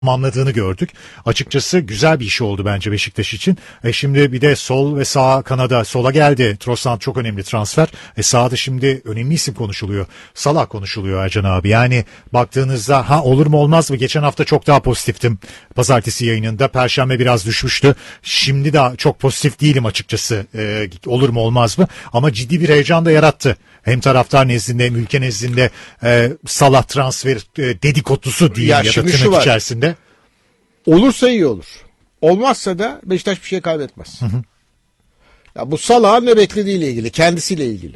tamamladığını gördük. Açıkçası güzel bir iş oldu bence Beşiktaş için. Şimdi bir de sol ve sağ kanada, sola geldi. Trossard çok önemli transfer. Sağda şimdi önemli isim konuşuluyor. Salah konuşuluyor Ercan abi. Yani baktığınızda olur mu olmaz mı? Geçen hafta çok daha pozitiftim. Pazartesi yayınında. Perşembe biraz düşmüştü. Şimdi de çok pozitif değilim açıkçası. Olur mu olmaz mı? Ama ciddi bir heyecan da yarattı. Hem taraftar nezdinde hem ülke nezdinde Salah transfer dedikodusu diyeyim ya da tırnak içerisinde. Olursa iyi olur. Olmazsa da Beşiktaş bir şey kaybetmez. Hı hı. Ya bu Salah'ın ne beklediğiyle ilgili, kendisiyle ilgili.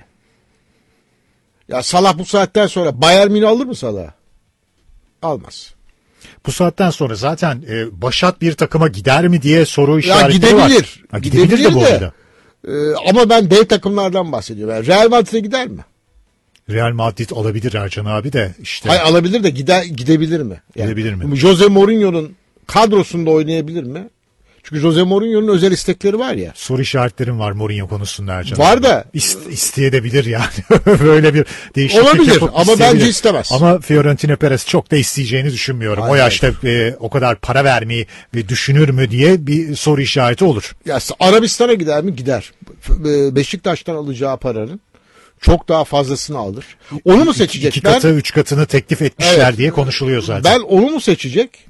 Ya Salah bu saatten sonra Bayern Münih alır mı Salah'ı? Almaz. Bu saatten sonra zaten başat bir takıma gider mi diye soru işaretleri ya var. Gidebilir de bu arada. Ama ben dev takımlardan bahsediyorum. Yani Real Madrid'e gider mi? Real Madrid alabilir Ercan abi de işte. Hayır, alabilir de gidebilir mi? Yani, gidebilir mi? Jose Mourinho'nun kadrosunda oynayabilir mi? Çünkü Jose Mourinho'nun özel istekleri var ya. Soru işaretlerim var Mourinho konusunda Ercan var abi. Da. İsteyebilir yani. Böyle bir değişiklik olabilir ama bence istemez. Ama Florentino Perez çok da isteyeceğini düşünmüyorum. Hayır. O yaşta o kadar para vermeyi düşünür mü diye bir soru işareti olur. Ya Arabistan'a gider mi? Gider. Beşiktaş'tan alacağı paranın çok daha fazlasını alır. Onu mu seçecek? 2 katı, 3 katını teklif etmişler diye konuşuluyor zaten. Ben onu mu seçecek?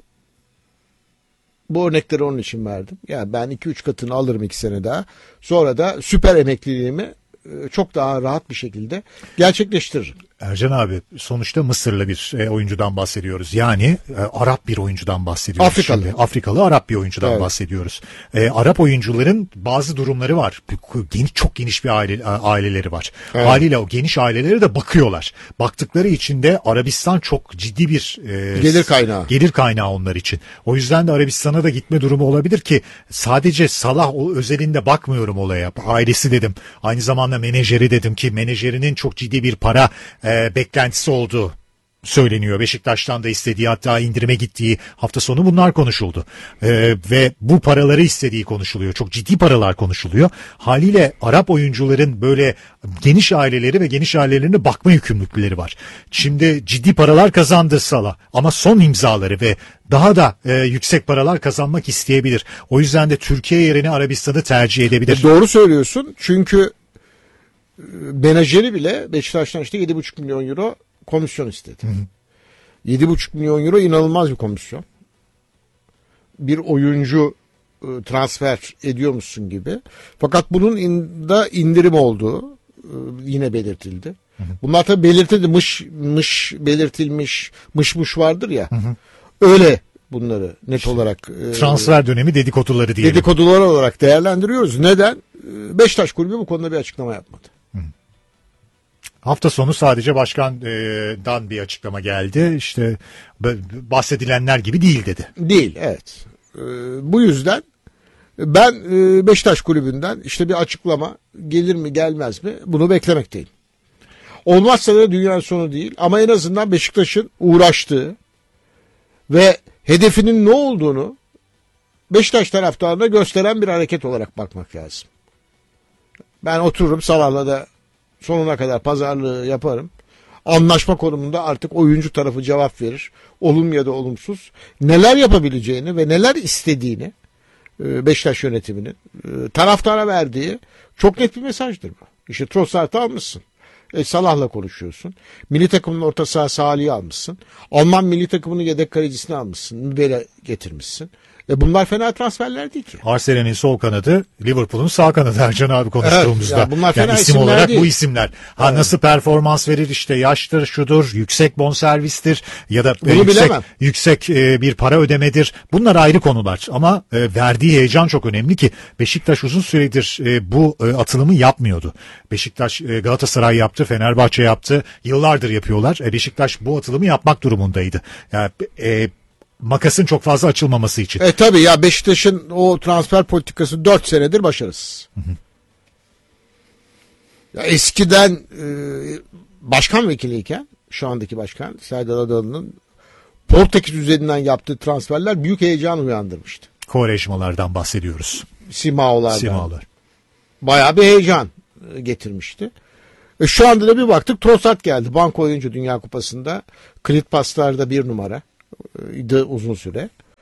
Bu örnekleri onun için verdim. Yani ben 2-3 katını alırım 2 sene daha. Sonra da süper emekliliğimi çok daha rahat bir şekilde gerçekleştiririm. Ercan abi sonuçta Mısırlı bir oyuncudan bahsediyoruz. Yani Arap bir oyuncudan bahsediyoruz. Afrikalı. Şimdi. Afrikalı Arap bir oyuncudan bahsediyoruz. Arap oyuncuların bazı durumları var. Çok geniş bir aileleri var. Evet. Haliyle o geniş aileleri de bakıyorlar. Baktıkları için de Arabistan çok ciddi bir gelir kaynağı onlar için. O yüzden de Arabistan'a da gitme durumu olabilir ki sadece Salah özelinde bakmıyorum olaya. Ailesi dedim. Aynı zamanda menajeri dedim ki menajerinin çok ciddi bir para beklentisi olduğu söyleniyor. Beşiktaş'tan da istediği, hatta indirime gittiği hafta sonu bunlar konuşuldu. Ve bu paraları istediği konuşuluyor. Çok ciddi paralar konuşuluyor. Haliyle Arap oyuncuların böyle geniş aileleri ve geniş ailelerine bakma yükümlülükleri var. Şimdi ciddi paralar kazandı Salah ama son imzaları ve daha da yüksek paralar kazanmak isteyebilir. O yüzden de Türkiye yerine Arabistan'ı tercih edebilir. Doğru söylüyorsun. Çünkü menajeri bile Beşiktaş'tan işte 7,5 milyon euro komisyon istedi. 7,5 milyon euro inanılmaz bir komisyon. Bir oyuncu transfer ediyormuşsun gibi. Fakat bunun da indirim olduğu yine belirtildi. Bunlar tabii belirtildi. Belirtilmiş, mış vardır ya. Öyle bunları net olarak transfer dönemi dedikoduları diyelim. Dedikodular olarak değerlendiriyoruz. Neden? Beşiktaş Kulübü bu konuda bir açıklama yapmadı. Hafta sonu sadece başkandan bir açıklama geldi. İşte bahsedilenler gibi değil dedi. Değil, evet. Bu yüzden ben Beşiktaş Kulübü'nden işte bir açıklama gelir mi gelmez mi bunu beklemekteyim. Olmazsa da dünyanın sonu değil ama en azından Beşiktaş'ın uğraştığı ve hedefinin ne olduğunu Beşiktaş taraftarına gösteren bir hareket olarak bakmak lazım. Ben otururum Salah'la da sonuna kadar pazarlığı yaparım. Anlaşma konumunda artık oyuncu tarafı cevap verir. Olumlu ya da olumsuz. Neler yapabileceğini ve neler istediğini Beşiktaş yönetiminin taraftara verdiği çok net bir mesajdır bu. İşte Trossard'ı almışsın. Salah'la konuşuyorsun. Milli takımın orta saha Salih'i almışsın. Alman milli takımının yedek kalecisini almışsın. Mübel'e getirmişsin. Bunlar fena transferler değil ki. Arsenal'in sol kanadı, Liverpool'un sağ kanadı Ercan abi konuştuğumuzda. Evet, bunlar fena yani isim olarak değil. Bu isimler. Nasıl performans verir, işte yaştır, şudur, yüksek bonservistir ya da yüksek bir para ödemedir. Bunlar ayrı konular ama verdiği heyecan çok önemli ki Beşiktaş uzun süredir bu atılımı yapmıyordu. Beşiktaş Galatasaray yaptı, Fenerbahçe yaptı. Yıllardır yapıyorlar. Beşiktaş bu atılımı yapmak durumundaydı. Yani makasın çok fazla açılmaması için. Tabii ya Beşiktaş'ın o transfer politikası 4 senedir başarısız. Ya eskiden başkan vekiliyken şu andaki başkan Serdar Adalı'nın Portekiz üzerinden yaptığı transferler büyük heyecan uyandırmıştı. Quaresma'lardan bahsediyoruz. Simao'lar. Bayağı bir heyecan getirmişti. Şu anda da bir baktık Trossard geldi. Banko oyuncu Dünya Kupası'nda. Kilit paslarda 1 numara. Uzun süre.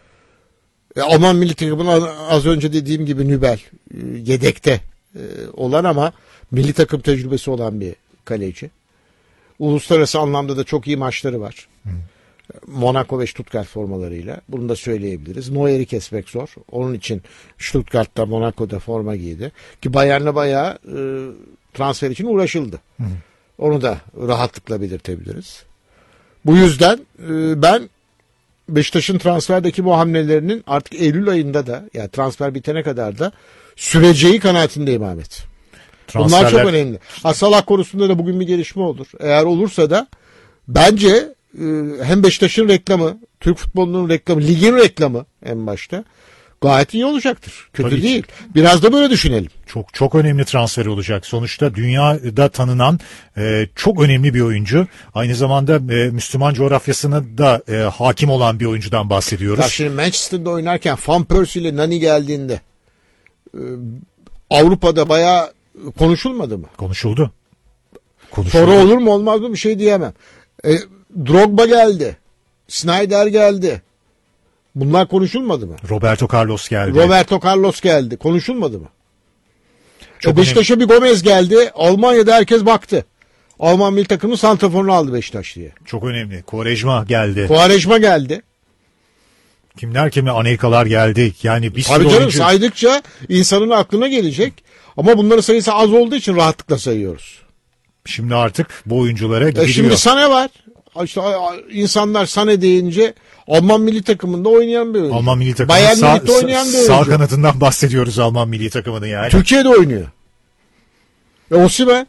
Alman milli takımının az önce dediğim gibi Nübel yedekte olan ama milli takım tecrübesi olan bir kaleci. Uluslararası anlamda da çok iyi maçları var. Monaco ve Stuttgart formalarıyla. Bunu da söyleyebiliriz. Neuer'i kesmek zor. Onun için Stuttgart'ta, Monaco'da forma giydi. Ki Bayern'le bayağı transfer için uğraşıldı. Onu da rahatlıkla belirtebiliriz. Bu yüzden ben Beşiktaş'ın transferdeki bu hamlelerinin artık Eylül ayında da, yani transfer bitene kadar da süreceği kanaatindeyim Ahmet. Bunlar çok önemli. Salah konusunda da bugün bir gelişme olur. Eğer olursa da bence hem Beşiktaş'ın reklamı, Türk futbolunun reklamı, ligin reklamı en başta gayet iyi olacaktır. Kötü Tabii değil. Biraz da böyle düşünelim. Çok çok önemli transfer olacak. Sonuçta dünyada tanınan çok önemli bir oyuncu. Aynı zamanda Müslüman coğrafyasına da hakim olan bir oyuncudan bahsediyoruz. Ya şimdi Manchester'da oynarken Van Persie ile Nani geldiğinde Avrupa'da bayağı konuşulmadı mı? Konuşuldu. Sonra olur mu olmaz mı bir şey diyemem. Drogba geldi. Snyder geldi. Bunlar konuşulmadı mı? Roberto Carlos geldi. Roberto Carlos geldi. Konuşulmadı mı? Çok Beşiktaş'a bir Gomez geldi. Almanya'da herkes baktı. Alman milli takımının santraforunu aldı Beşiktaş diye. Çok önemli. Quaresma geldi. Quaresma geldi. Kimler Anelkalar geldi. Yani bir sürü Tabii canım, oyuncu. saydıkça insanın aklına gelecek. Ama bunların sayısı az olduğu için rahatlıkla sayıyoruz. Şimdi artık bu oyunculara gidiliyor. Şimdi Sané var. İşte insanlar Sané deyince Alman milli takımında oynayan bir oyuncu. Alman milli takımının Bayern Münih'te oynayan bir oyuncu. sağ kanadından bahsediyoruz Alman milli takımının yani. Türkiye'de oynuyor. Osimhen.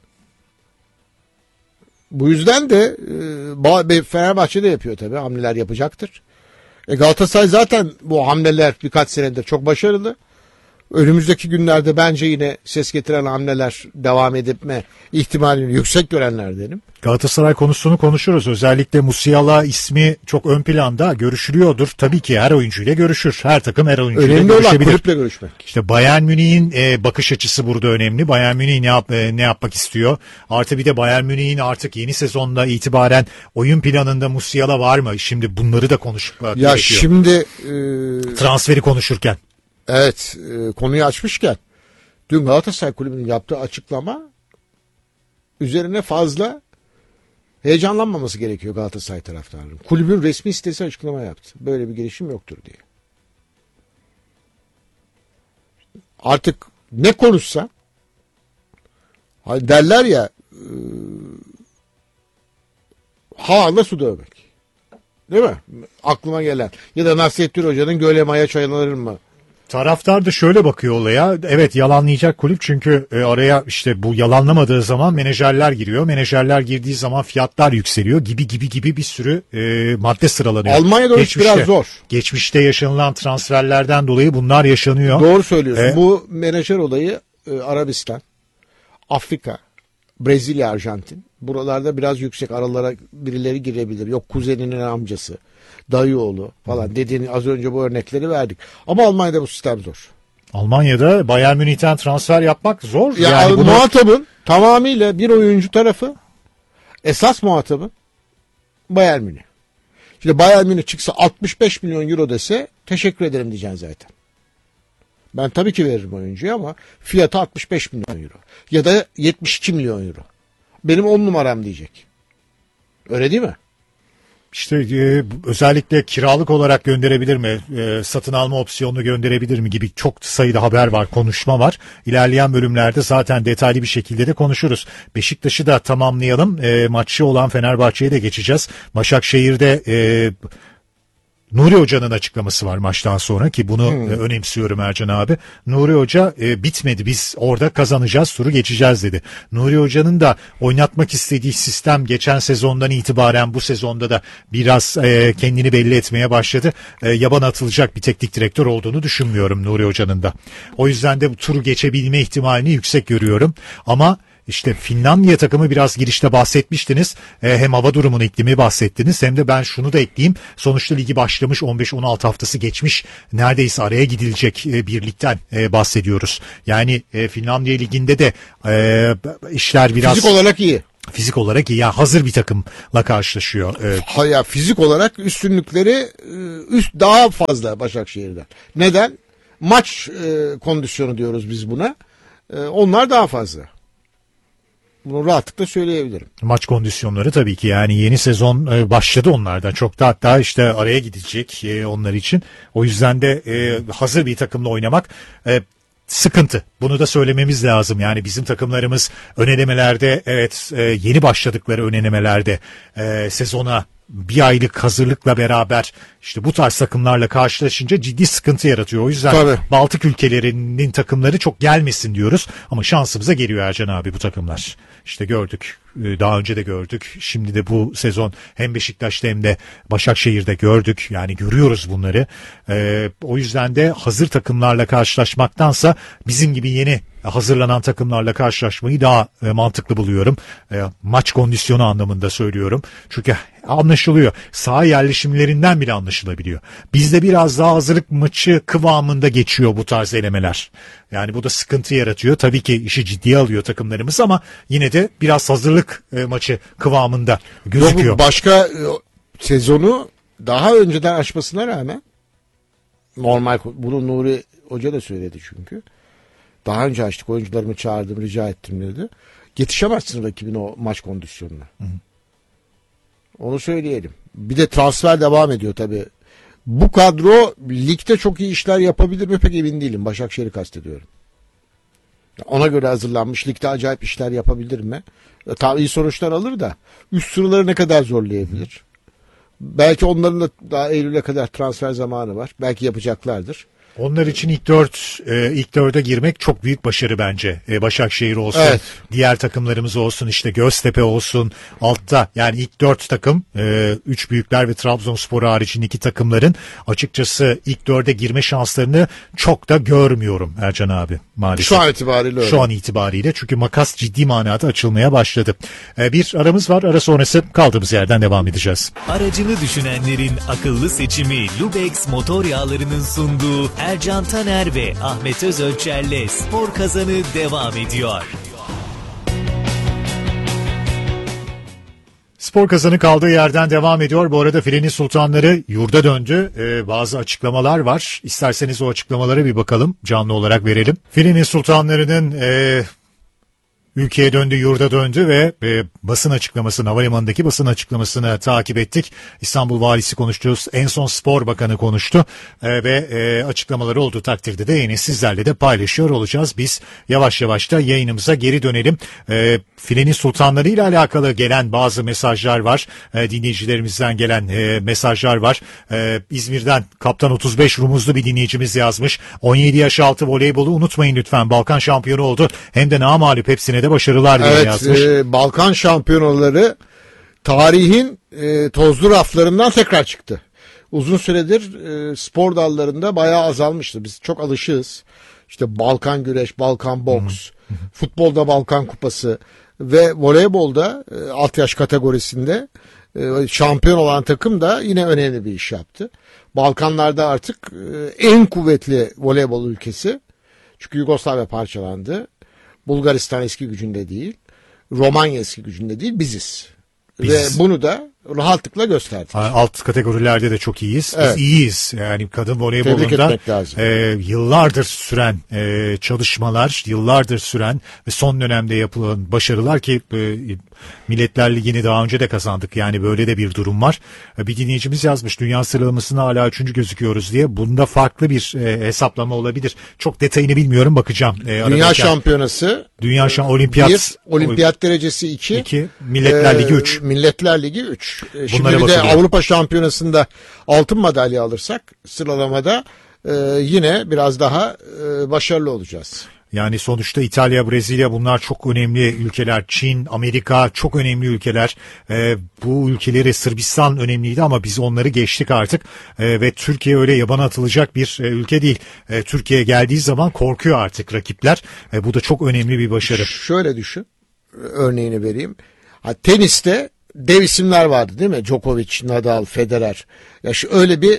Bu yüzden de Fenerbahçe'de yapıyor tabii. Hamleler yapacaktır. Galatasaray zaten bu hamleler birkaç senedir çok başarılı. Önümüzdeki günlerde bence yine ses getiren hamleler devam etme ihtimalini yüksek görenlerdenim. Galatasaray konusunu konuşuruz. Özellikle Musiala ismi çok ön planda, görüşülüyordur. Tabii ki her oyuncuyla görüşür. Her takım her oyuncuyla önemli görüşebilir. olan kulüple görüşmek. İşte Bayern Münih'in bakış açısı burada önemli. Bayern Münih ne yapmak istiyor? Artı bir de Bayern Münih'in artık yeni sezonda itibaren oyun planında Musiala var mı? Şimdi bunları da konuşmak ya gerekiyor. Şimdi transferi konuşurken. Evet, konuyu açmışken dün Galatasaray Kulübü'nün yaptığı açıklama üzerine fazla heyecanlanmaması gerekiyor Galatasaray taraftarının. Kulübün resmi sitesi açıklama yaptı. Böyle bir gelişim yoktur diye. Artık ne konuşsa derler ya havada su dövmek. Değil mi? Aklıma gelen. Ya da Nasrettin Hoca'nın göle maya çaylanır mı? Taraftar da şöyle bakıyor olaya. Evet, yalanlayacak kulüp çünkü araya işte bu yalanlamadığı zaman menajerler giriyor. Menajerler girdiği zaman fiyatlar yükseliyor gibi bir sürü madde sıralanıyor. Almanya'da o iş biraz zor. Geçmişte yaşanılan transferlerden dolayı bunlar yaşanıyor. Doğru söylüyorsun. Bu menajer olayı Arabistan, Afrika, Brezilya, Arjantin. Buralarda biraz yüksek, aralara birileri girebilir. Yok kuzeninin amcası, dayı oğlu falan dediğin az önce bu örnekleri verdik. Ama Almanya'da bu sistem zor. Almanya'da Bayern Münih'ten transfer yapmak zor. Yani muhatabın tamamıyla bir oyuncu tarafı, esas muhatabın Bayern Münih. Şimdi Bayern Münih çıksa 65 milyon euro dese teşekkür ederim diyeceksin zaten. Ben tabii ki veririm oyuncuya ama fiyatı 65 milyon euro. Ya da 72 milyon euro. Benim 10 numaram diyecek. Öyle değil mi? İşte özellikle kiralık olarak gönderebilir mi, satın alma opsiyonunu gönderebilir mi gibi çok sayıda haber var, konuşma var. İlerleyen bölümlerde zaten detaylı bir şekilde de konuşuruz. Beşiktaş'ı da tamamlayalım. Maçı olan Fenerbahçe'ye de geçeceğiz. Başakşehir'de Nuri Hoca'nın açıklaması var maçtan sonra ki bunu önemsiyorum Ercan abi. Nuri Hoca bitmedi, biz orada kazanacağız, turu geçeceğiz dedi. Nuri Hoca'nın da oynatmak istediği sistem geçen sezondan itibaren bu sezonda da biraz kendini belli etmeye başladı. Yabana atılacak bir teknik direktör olduğunu düşünmüyorum Nuri Hoca'nın da. O yüzden de bu turu geçebilme ihtimalini yüksek görüyorum. Ama İşte Finlandiya takımı biraz girişte bahsetmiştiniz. Hem hava durumunun, iklimi bahsettiniz hem de ben şunu da ekleyeyim. Sonuçta ligi başlamış, 15-16 haftası geçmiş. Neredeyse araya gidilecek bir ligden bahsediyoruz. Yani Finlandiya liginde de işler biraz... Fizik olarak iyi. Fizik olarak iyi. Ya hazır bir takımla karşılaşıyor. Ya fizik olarak üstünlükleri daha fazla Başakşehir'den. Neden? Maç kondisyonu diyoruz biz buna. Onlar daha fazla. Bunu rahatlıkla söyleyebilirim. Maç kondisyonları tabii ki, yani yeni sezon başladı onlardan. Çok da hatta işte araya gidecek onlar için. O yüzden de hazır bir takımla oynamak sıkıntı. Bunu da söylememiz lazım. Yani bizim takımlarımız ön elemelerde, evet, yeni başladıkları ön elemelerde sezona bir aylık hazırlıkla beraber işte bu tarz takımlarla karşılaşınca ciddi sıkıntı yaratıyor. O yüzden Tabii. Baltık ülkelerinin takımları çok gelmesin diyoruz. Ama şansımıza geliyor Ercan abi bu takımlar. İşte gördük. Daha önce de gördük. Şimdi de bu sezon hem Beşiktaş'ta hem de Başakşehir'de gördük. Yani görüyoruz bunları. O yüzden de hazır takımlarla karşılaşmaktansa bizim gibi yeni hazırlanan takımlarla karşılaşmayı daha mantıklı buluyorum. Maç kondisyonu anlamında söylüyorum. Çünkü anlaşılıyor. Saha yerleşimlerinden bile anlaşılabiliyor. Bizde biraz daha hazırlık maçı kıvamında geçiyor bu tarz elemeler. Yani bu da sıkıntı yaratıyor. Tabii ki işi ciddiye alıyor takımlarımız ama yine de biraz hazırlık maçı kıvamında gözüküyor. Bu başka sezonu daha önceden açmasına rağmen normal, bunu Nuri Hoca da söyledi çünkü. Daha önce açtık, oyuncularımı çağırdım, rica ettim dedi. Yetişemezsin rakibin o maç kondisyonuna. Hı. Onu söyleyelim. Bir de transfer devam ediyor tabii. Bu kadro ligde çok iyi işler yapabilir mi pek emin değilim. Başakşehir'i kastediyorum. Ona göre hazırlanmış, ligde acayip işler yapabilir mi? Tabii iyi sonuçlar alır da üst sıraları ne kadar zorlayabilir? Hı. Belki onların da daha Eylül'e kadar transfer zamanı var. Belki yapacaklardır. Onlar için ilk dörde girmek çok büyük başarı bence. Başakşehir olsun, evet, diğer takımlarımız olsun, işte Göztepe olsun, altta yani ilk 4 takım, 3 büyükler ve Trabzonspor haricindeki takımların açıkçası ilk 4'e girme şanslarını çok da görmüyorum Ercan abi maalesef. Şu an itibariyle öyle. Şu an itibariyle, çünkü makas ciddi manada açılmaya başladı. Bir aramız var, ara sonrası kaldığımız yerden devam edeceğiz. Aracını düşünenlerin akıllı seçimi Lubex Motor Yağları'nın sunduğu Ercan Taner ve Ahmet Özölçer'le Spor Kazanı devam ediyor. Spor Kazanı kaldığı yerden devam ediyor. Bu arada Filenin Sultanları yurda döndü. Bazı açıklamalar var. İsterseniz o açıklamalara bir bakalım. Canlı olarak verelim. Filenin Sultanları'nın ülkeye döndü, yurda döndü ve basın açıklamasını, havalimanındaki basın açıklamasını takip ettik. İstanbul Valisi konuştu, en son Spor Bakanı konuştu ve açıklamaları olduğu takdirde de yine sizlerle de paylaşıyor olacağız. Biz yavaş yavaş da yayınımıza geri dönelim. Filenin Sultanları ile alakalı gelen bazı mesajlar var. Dinleyicilerimizden gelen mesajlar var. İzmir'den Kaptan 35 Rumuzlu bir dinleyicimiz yazmış. 17 yaş altı voleybolu unutmayın lütfen. Balkan şampiyonu oldu. Hem de namağlup, hepsine de başarılar diye yazmış. Balkan şampiyonaları tarihin tozlu raflarından tekrar çıktı. Uzun süredir spor dallarında bayağı azalmıştı. Biz çok alışığız. İşte Balkan güreş, Balkan boks, futbolda Balkan kupası ve voleybolda alt yaş kategorisinde şampiyon olan takım da yine önemli bir iş yaptı. Balkanlarda artık en kuvvetli voleybol ülkesi. Çünkü Yugoslavya parçalandı. Bulgaristan eski gücünde değil. Romanya eski gücünde değil. Biziz. Ve bunu da rahatlıkla gösterdik. Alt kategorilerde de çok iyiyiz. Evet. Biz iyiyiz. Yani kadın voleybolunda yıllardır süren çalışmalar, yıllardır süren ve son dönemde yapılan başarılar ki Milletler Ligi'ni daha önce de kazandık. Yani böyle de bir durum var. Bir dinleyicimiz yazmış, dünya sıralamasında hala 3. gözüküyoruz diye. Bunda farklı bir hesaplama olabilir. Çok detayını bilmiyorum, bakacağım. Dünya şampiyonası, olimpiyat. 1, olimpiyat derecesi 2, Milletler Ligi 3. Milletler Ligi 3. Şimdi bir de Avrupa Şampiyonası'nda altın madalya alırsak sıralamada yine biraz daha başarılı olacağız. Yani sonuçta İtalya, Brezilya, bunlar çok önemli ülkeler. Çin, Amerika çok önemli ülkeler. Bu ülkeleri, Sırbistan önemliydi ama biz onları geçtik artık. Ve Türkiye öyle yabana atılacak bir ülke değil. Türkiye geldiği zaman korkuyor artık rakipler. Bu da çok önemli bir başarı. Şöyle düşün, örneğini vereyim. Teniste dev isimler vardı değil mi? Djokovic, Nadal, Federer. Ya öyle bir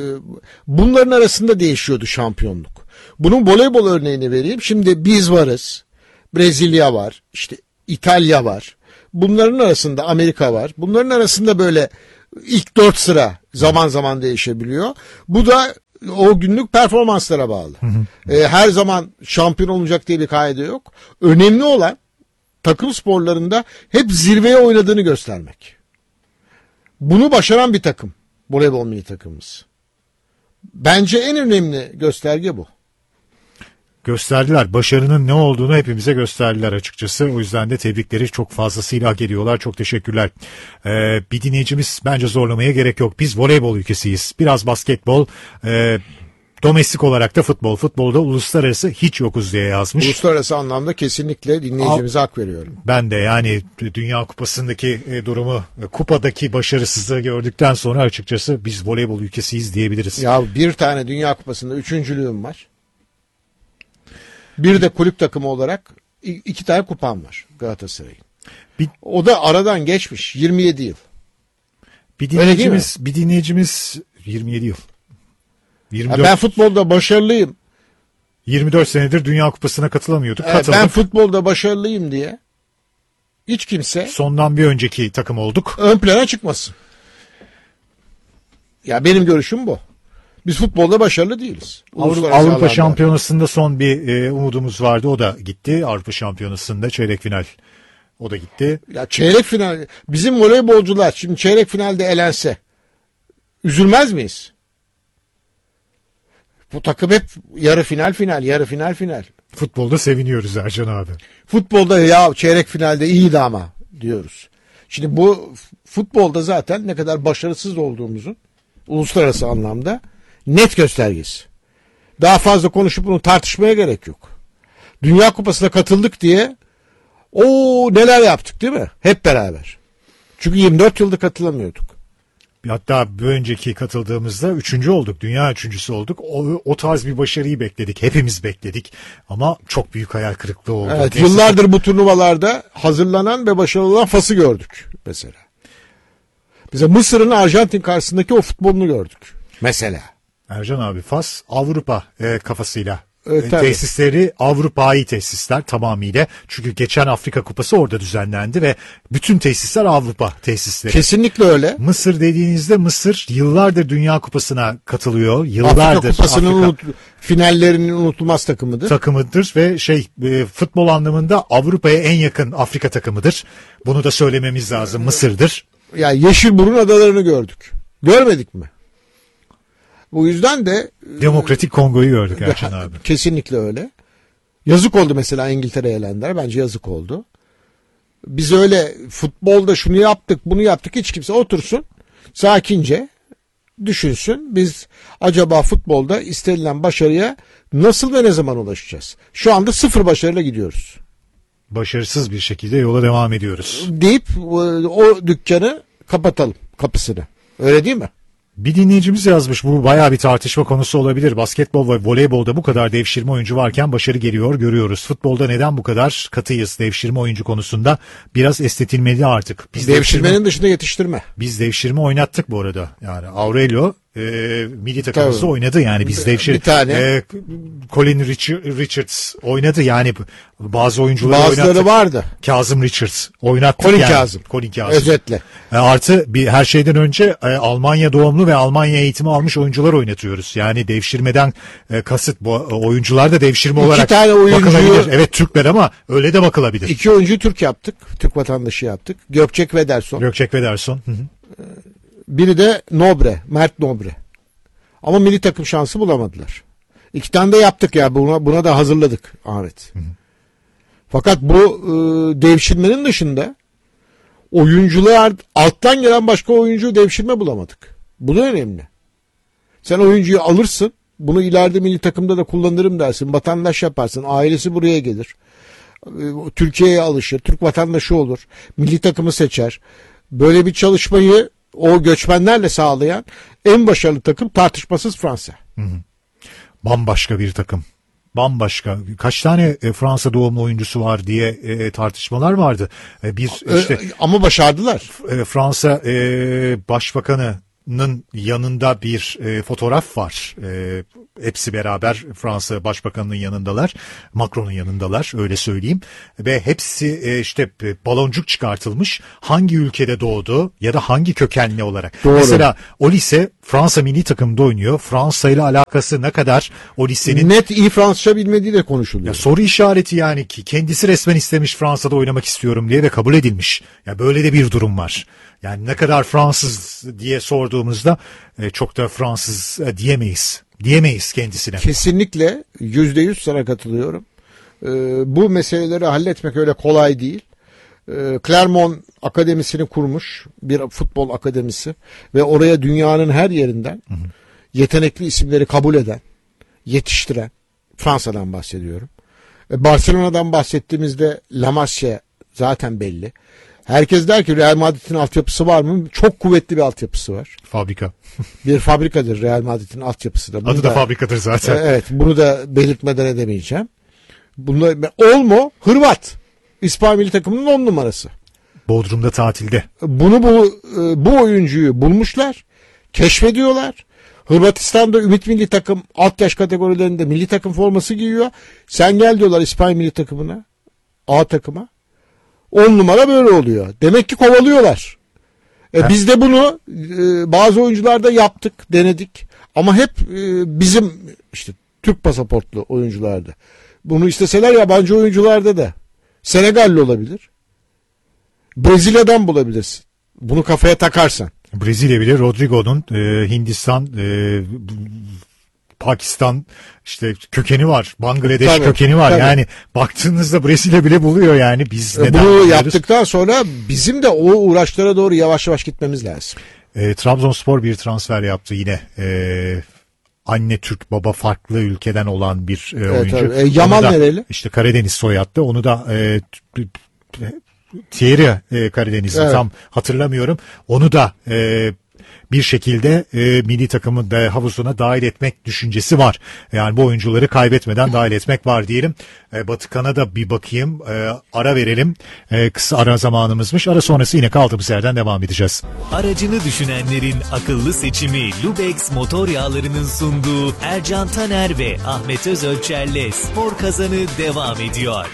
bunların arasında değişiyordu şampiyonluk. Bunun voleybol örneğini vereyim. Şimdi biz varız. Brezilya var. İşte İtalya var. Bunların arasında Amerika var. Bunların arasında böyle ilk 4 sıra zaman zaman değişebiliyor. Bu da o günlük performanslara bağlı. Her zaman şampiyon olacak diye bir kaide yok. Önemli olan takım sporlarında hep zirveye oynadığını göstermek. Bunu başaran bir takım voleybol milli takımımız. Bence en önemli gösterge bu. Gösterdiler. Başarının ne olduğunu hepimize gösterdiler açıkçası. O yüzden de tebrikleri çok fazlasıyla hak ediyorlar. Çok teşekkürler. Bir dinleyicimiz bence zorlamaya gerek yok. Biz voleybol ülkesiyiz. Biraz basketbol, domestik olarak da futbol. Futbolda uluslararası hiç yokuz diye yazmış. Uluslararası anlamda kesinlikle dinleyicimize hak veriyorum. Ben de yani Dünya Kupası'ndaki durumu, kupadaki başarısızlığı gördükten sonra açıkçası biz voleybol ülkesiyiz diyebiliriz. Ya bir tane Dünya Kupası'nda üçüncülüğüm var. Bir de kulüp takımı olarak 2 tane kupam var Galatasaray'ın. O da aradan geçmiş 27 yıl. Bir dinleyicimiz 27 yıl. 24, Ben futbolda başarılıyım. 24 senedir Dünya Kupası'na katılamıyorduk. Katıldık. Ben futbolda başarılıyım diye hiç kimse Sondan bir önceki takım olduk. ön plana çıkmasın. Ya benim görüşüm bu. Biz futbolda başarılı değiliz. Uluslararası Avrupa alanda. Şampiyonası'nda son bir umudumuz vardı. O da gitti. Avrupa Şampiyonası'nda çeyrek final. O da gitti. Ya çeyrek final. Bizim voleybolcular şimdi çeyrek finalde elense üzülmez miyiz? Bu takım hep yarı final. Futbolda seviniyoruz Ercan abi. Futbolda ya çeyrek finalde iyiydi ama diyoruz. Şimdi bu futbolda zaten ne kadar başarısız olduğumuzun uluslararası anlamda net göstergesi. Daha fazla konuşup bunu tartışmaya gerek yok. Dünya Kupası'na katıldık diye neler yaptık değil mi? Hep beraber. Çünkü 24 yıldır katılamıyorduk. Hatta bir önceki katıldığımızda 3. olduk. Dünya 3.'sü olduk. O tarz bir başarıyı bekledik. Hepimiz bekledik. Ama çok büyük hayal kırıklığı oldu. Evet, yıllardır bu turnuvalarda hazırlanan ve başarılı olan Fas'ı gördük mesela. Bize Mısır'ın Arjantin karşısındaki o futbolunu gördük. Mesela. Ercan abi Fas Avrupa kafasıyla. Tabii. Tesisleri Avrupa'yı tesisler tamamıyla. Çünkü geçen Afrika Kupası orada düzenlendi ve bütün tesisler Avrupa tesisleri. Kesinlikle öyle. Mısır dediğinizde Mısır yıllardır Dünya Kupası'na katılıyor. Yıllardır Afrika Kupası'nın finallerinin unutulmaz takımıdır ve futbol anlamında Avrupa'ya en yakın Afrika takımıdır. Bunu da söylememiz lazım. Mısır'dır. Ya Yeşilburun adalarını gördük. Görmedik mi? Bu yüzden de Demokratik Kongo'yu gördük Ercan abi. Kesinlikle öyle. Yazık oldu mesela İngiltere'ye elenler. Bence yazık oldu. Biz öyle futbolda şunu yaptık, bunu yaptık. Hiç kimse otursun, sakince düşünsün. Biz acaba futbolda istenilen başarıya nasıl ve ne zaman ulaşacağız? Şu anda 0 başarıyla gidiyoruz. Başarısız bir şekilde yola devam ediyoruz. Deyip o dükkanı kapatalım, kapısını. Öyle değil mi? Bir dinleyicimiz yazmış, bu bayağı bir tartışma konusu olabilir. Basketbol ve voleybolda bu kadar devşirme oyuncu varken başarı geliyor görüyoruz. Futbolda neden bu kadar katıyız devşirme oyuncu konusunda? Biraz estetilmeli artık. Devşirmenin dışında yetiştirme. Biz devşirme oynattık bu arada. Yani Aurelio milli takımımızda oynadı yani biz Bir tane. Colin Richards oynadı yani bazı oyuncuları Bazıları oynattık. vardı. Kazım Richards oynattık Colin yani. Kazım. Özetle. Artı her şeyden önce Almanya doğumlu ve Almanya eğitimi almış oyuncular oynatıyoruz. Yani devşirmeden kasıt bu oyuncular da devşirme olarak tane oyuncuyu, bakılabilir. Evet Türkler ama öyle de bakılabilir. 2 oyuncuyu Türk yaptık. Türk vatandaşı yaptık. Gökçek ve Derson. Gökçek ve Derson. Biri de Nobre. Mert Nobre. Ama milli takım şansı bulamadılar. 2 tane de yaptık ya. Buna da hazırladık Ahmet. Fakat bu devşirmenin dışında oyuncular alttan gelen başka oyuncu devşirme bulamadık. Bu da önemli. Sen oyuncuyu alırsın. Bunu ileride milli takımda da kullanırım dersin. Vatandaş yaparsın. Ailesi buraya gelir. Türkiye'ye alışır. Türk vatandaşı olur. Milli takımı seçer. Böyle bir çalışmayı o göçmenlerle sağlayan en başarılı takım tartışmasız Fransa. Bambaşka bir takım. Bambaşka. Kaç tane Fransa doğumlu oyuncusu var diye tartışmalar vardı. Ama başardılar. Fransa Başbakanı yanında bir fotoğraf var. Hepsi beraber Fransa Başbakanı'nın yanındalar. Macron'un yanındalar, öyle söyleyeyim. Ve hepsi işte baloncuk çıkartılmış. Hangi ülkede doğdu ya da hangi kökenli olarak. Doğru. Mesela o lise Fransa milli takımında oynuyor. Fransa ile alakası ne kadar o lisenin? Net iyi Fransızca bilmediği de konuşuluyor. Ya soru işareti yani, ki kendisi resmen istemiş Fransa'da oynamak istiyorum diye ve kabul edilmiş. Ya böyle de bir durum var. Yani ne kadar Fransız diye sorduğumuzda çok da Fransız diyemeyiz kendisine. Kesinlikle %100 sana katılıyorum. Bu meseleleri halletmek öyle kolay değil. Clermont Akademisi'ni kurmuş, bir futbol akademisi ve oraya dünyanın her yerinden yetenekli isimleri kabul eden, yetiştiren, Fransa'dan bahsediyorum. Barcelona'dan bahsettiğimizde La Masia zaten belli. Herkes der ki Real Madrid'in altyapısı var mı? Çok kuvvetli bir altyapısı var. Fabrika. Bir fabrikadır Real Madrid'in altyapısı da. Adı da fabrikadır zaten. Evet, bunu da belirtmeden edemeyeceğim. Olmo Hırvat. İspanya milli takımının 10 numarası. Bodrum'da tatilde. Bu oyuncuyu bulmuşlar, keşfediyorlar. Hırvatistan'da Ümit milli takım alt yaş kategorilerinde milli takım forması giyiyor. Sen gel diyorlar İspanya milli takımına, A takıma. 10 numara böyle oluyor. Demek ki kovalıyorlar. Biz de bunu bazı oyuncularda yaptık, denedik. Ama hep bizim işte Türk pasaportlu oyuncularda. Bunu isteseler yabancı oyuncularda da. Senegalli olabilir. Brezilya'dan bulabilirsin. Bunu kafaya takarsan. Brezilya bile Rodrigo'nun Hindistan, Pakistan işte kökeni var. Bangladeş Tabii, kökeni var. tabii. Yani baktığınızda Brezilya bile buluyor yani. Biz neden Bunu buluyoruz? yaptıktan sonra bizim de o uğraşlara doğru yavaş yavaş gitmemiz lazım. Trabzonspor bir transfer yaptı yine. Anne Türk baba farklı ülkeden olan bir oyuncu. Tabii. Yaman Onu da, nereli? İşte Karadeniz soyadlı. Onu da Thierry Karadenizli, Evet. tam hatırlamıyorum. Onu da bir şekilde milli takımın da havuzuna dahil etmek düşüncesi var. Yani bu oyuncuları kaybetmeden dahil etmek var diyelim. Batı Kanada bir bakayım. Ara verelim. Kısa ara zamanımızmış. Ara sonrası yine kaldığımız yerden devam edeceğiz. Aracını düşünenlerin akıllı seçimi Lubex motor yağlarının sunduğu Ercan Taner ve Ahmet Özölçer'le Spor Kazanı devam ediyor.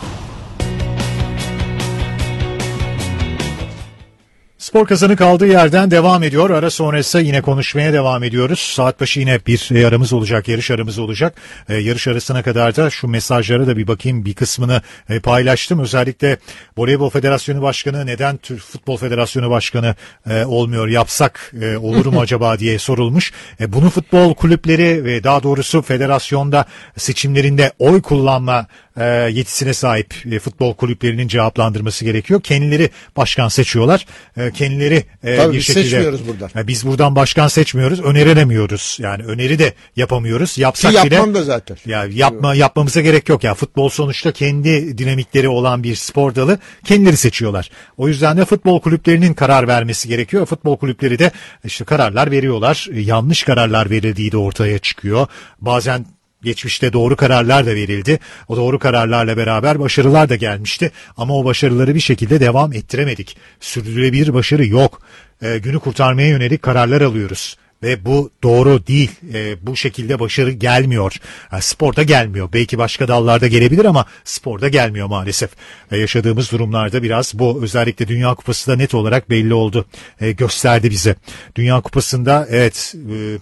Spor Kazanı kaldığı yerden devam ediyor. Ara sonrası yine konuşmaya devam ediyoruz. Saat başı yine bir aramız olacak, yarış aramız olacak. Yarış arasına kadar da şu mesajlara da bir bakayım. Bir kısmını paylaştım. Özellikle Voleybol Federasyonu Başkanı neden Türk Futbol Federasyonu Başkanı olmuyor, yapsak olur mu acaba diye sorulmuş. Bunu futbol kulüpleri ve daha doğrusu federasyonda seçimlerinde oy kullanma yetisine sahip futbol kulüplerinin cevaplandırması gerekiyor. Kendileri başkan seçiyorlar. Kendileri Tabii bir biz şekilde seçmiyoruz buradan. Biz buradan başkan seçmiyoruz, öneremiyoruz. Yani öneri de yapamıyoruz. Yapsak Ki bile yapmam da zaten. ya yapmamıza gerek yok ya. Futbol sonuçta kendi dinamikleri olan bir spor dalı. Kendileri seçiyorlar. O yüzden de futbol kulüplerinin karar vermesi gerekiyor. Futbol kulüpleri de işte kararlar veriyorlar. Yanlış kararlar verildiği de ortaya çıkıyor. Bazen geçmişte doğru kararlar da verildi. O doğru kararlarla beraber başarılar da gelmişti. Ama o başarıları bir şekilde devam ettiremedik. Sürdürülebilir başarı yok. Günü kurtarmaya yönelik kararlar alıyoruz. Ve bu doğru değil. Bu şekilde başarı gelmiyor. Sporda gelmiyor. Belki başka dallarda gelebilir ama sporda gelmiyor maalesef. Yaşadığımız durumlarda biraz bu, özellikle Dünya Kupası da net olarak belli oldu. Gösterdi bize. Dünya Kupası'nda evet...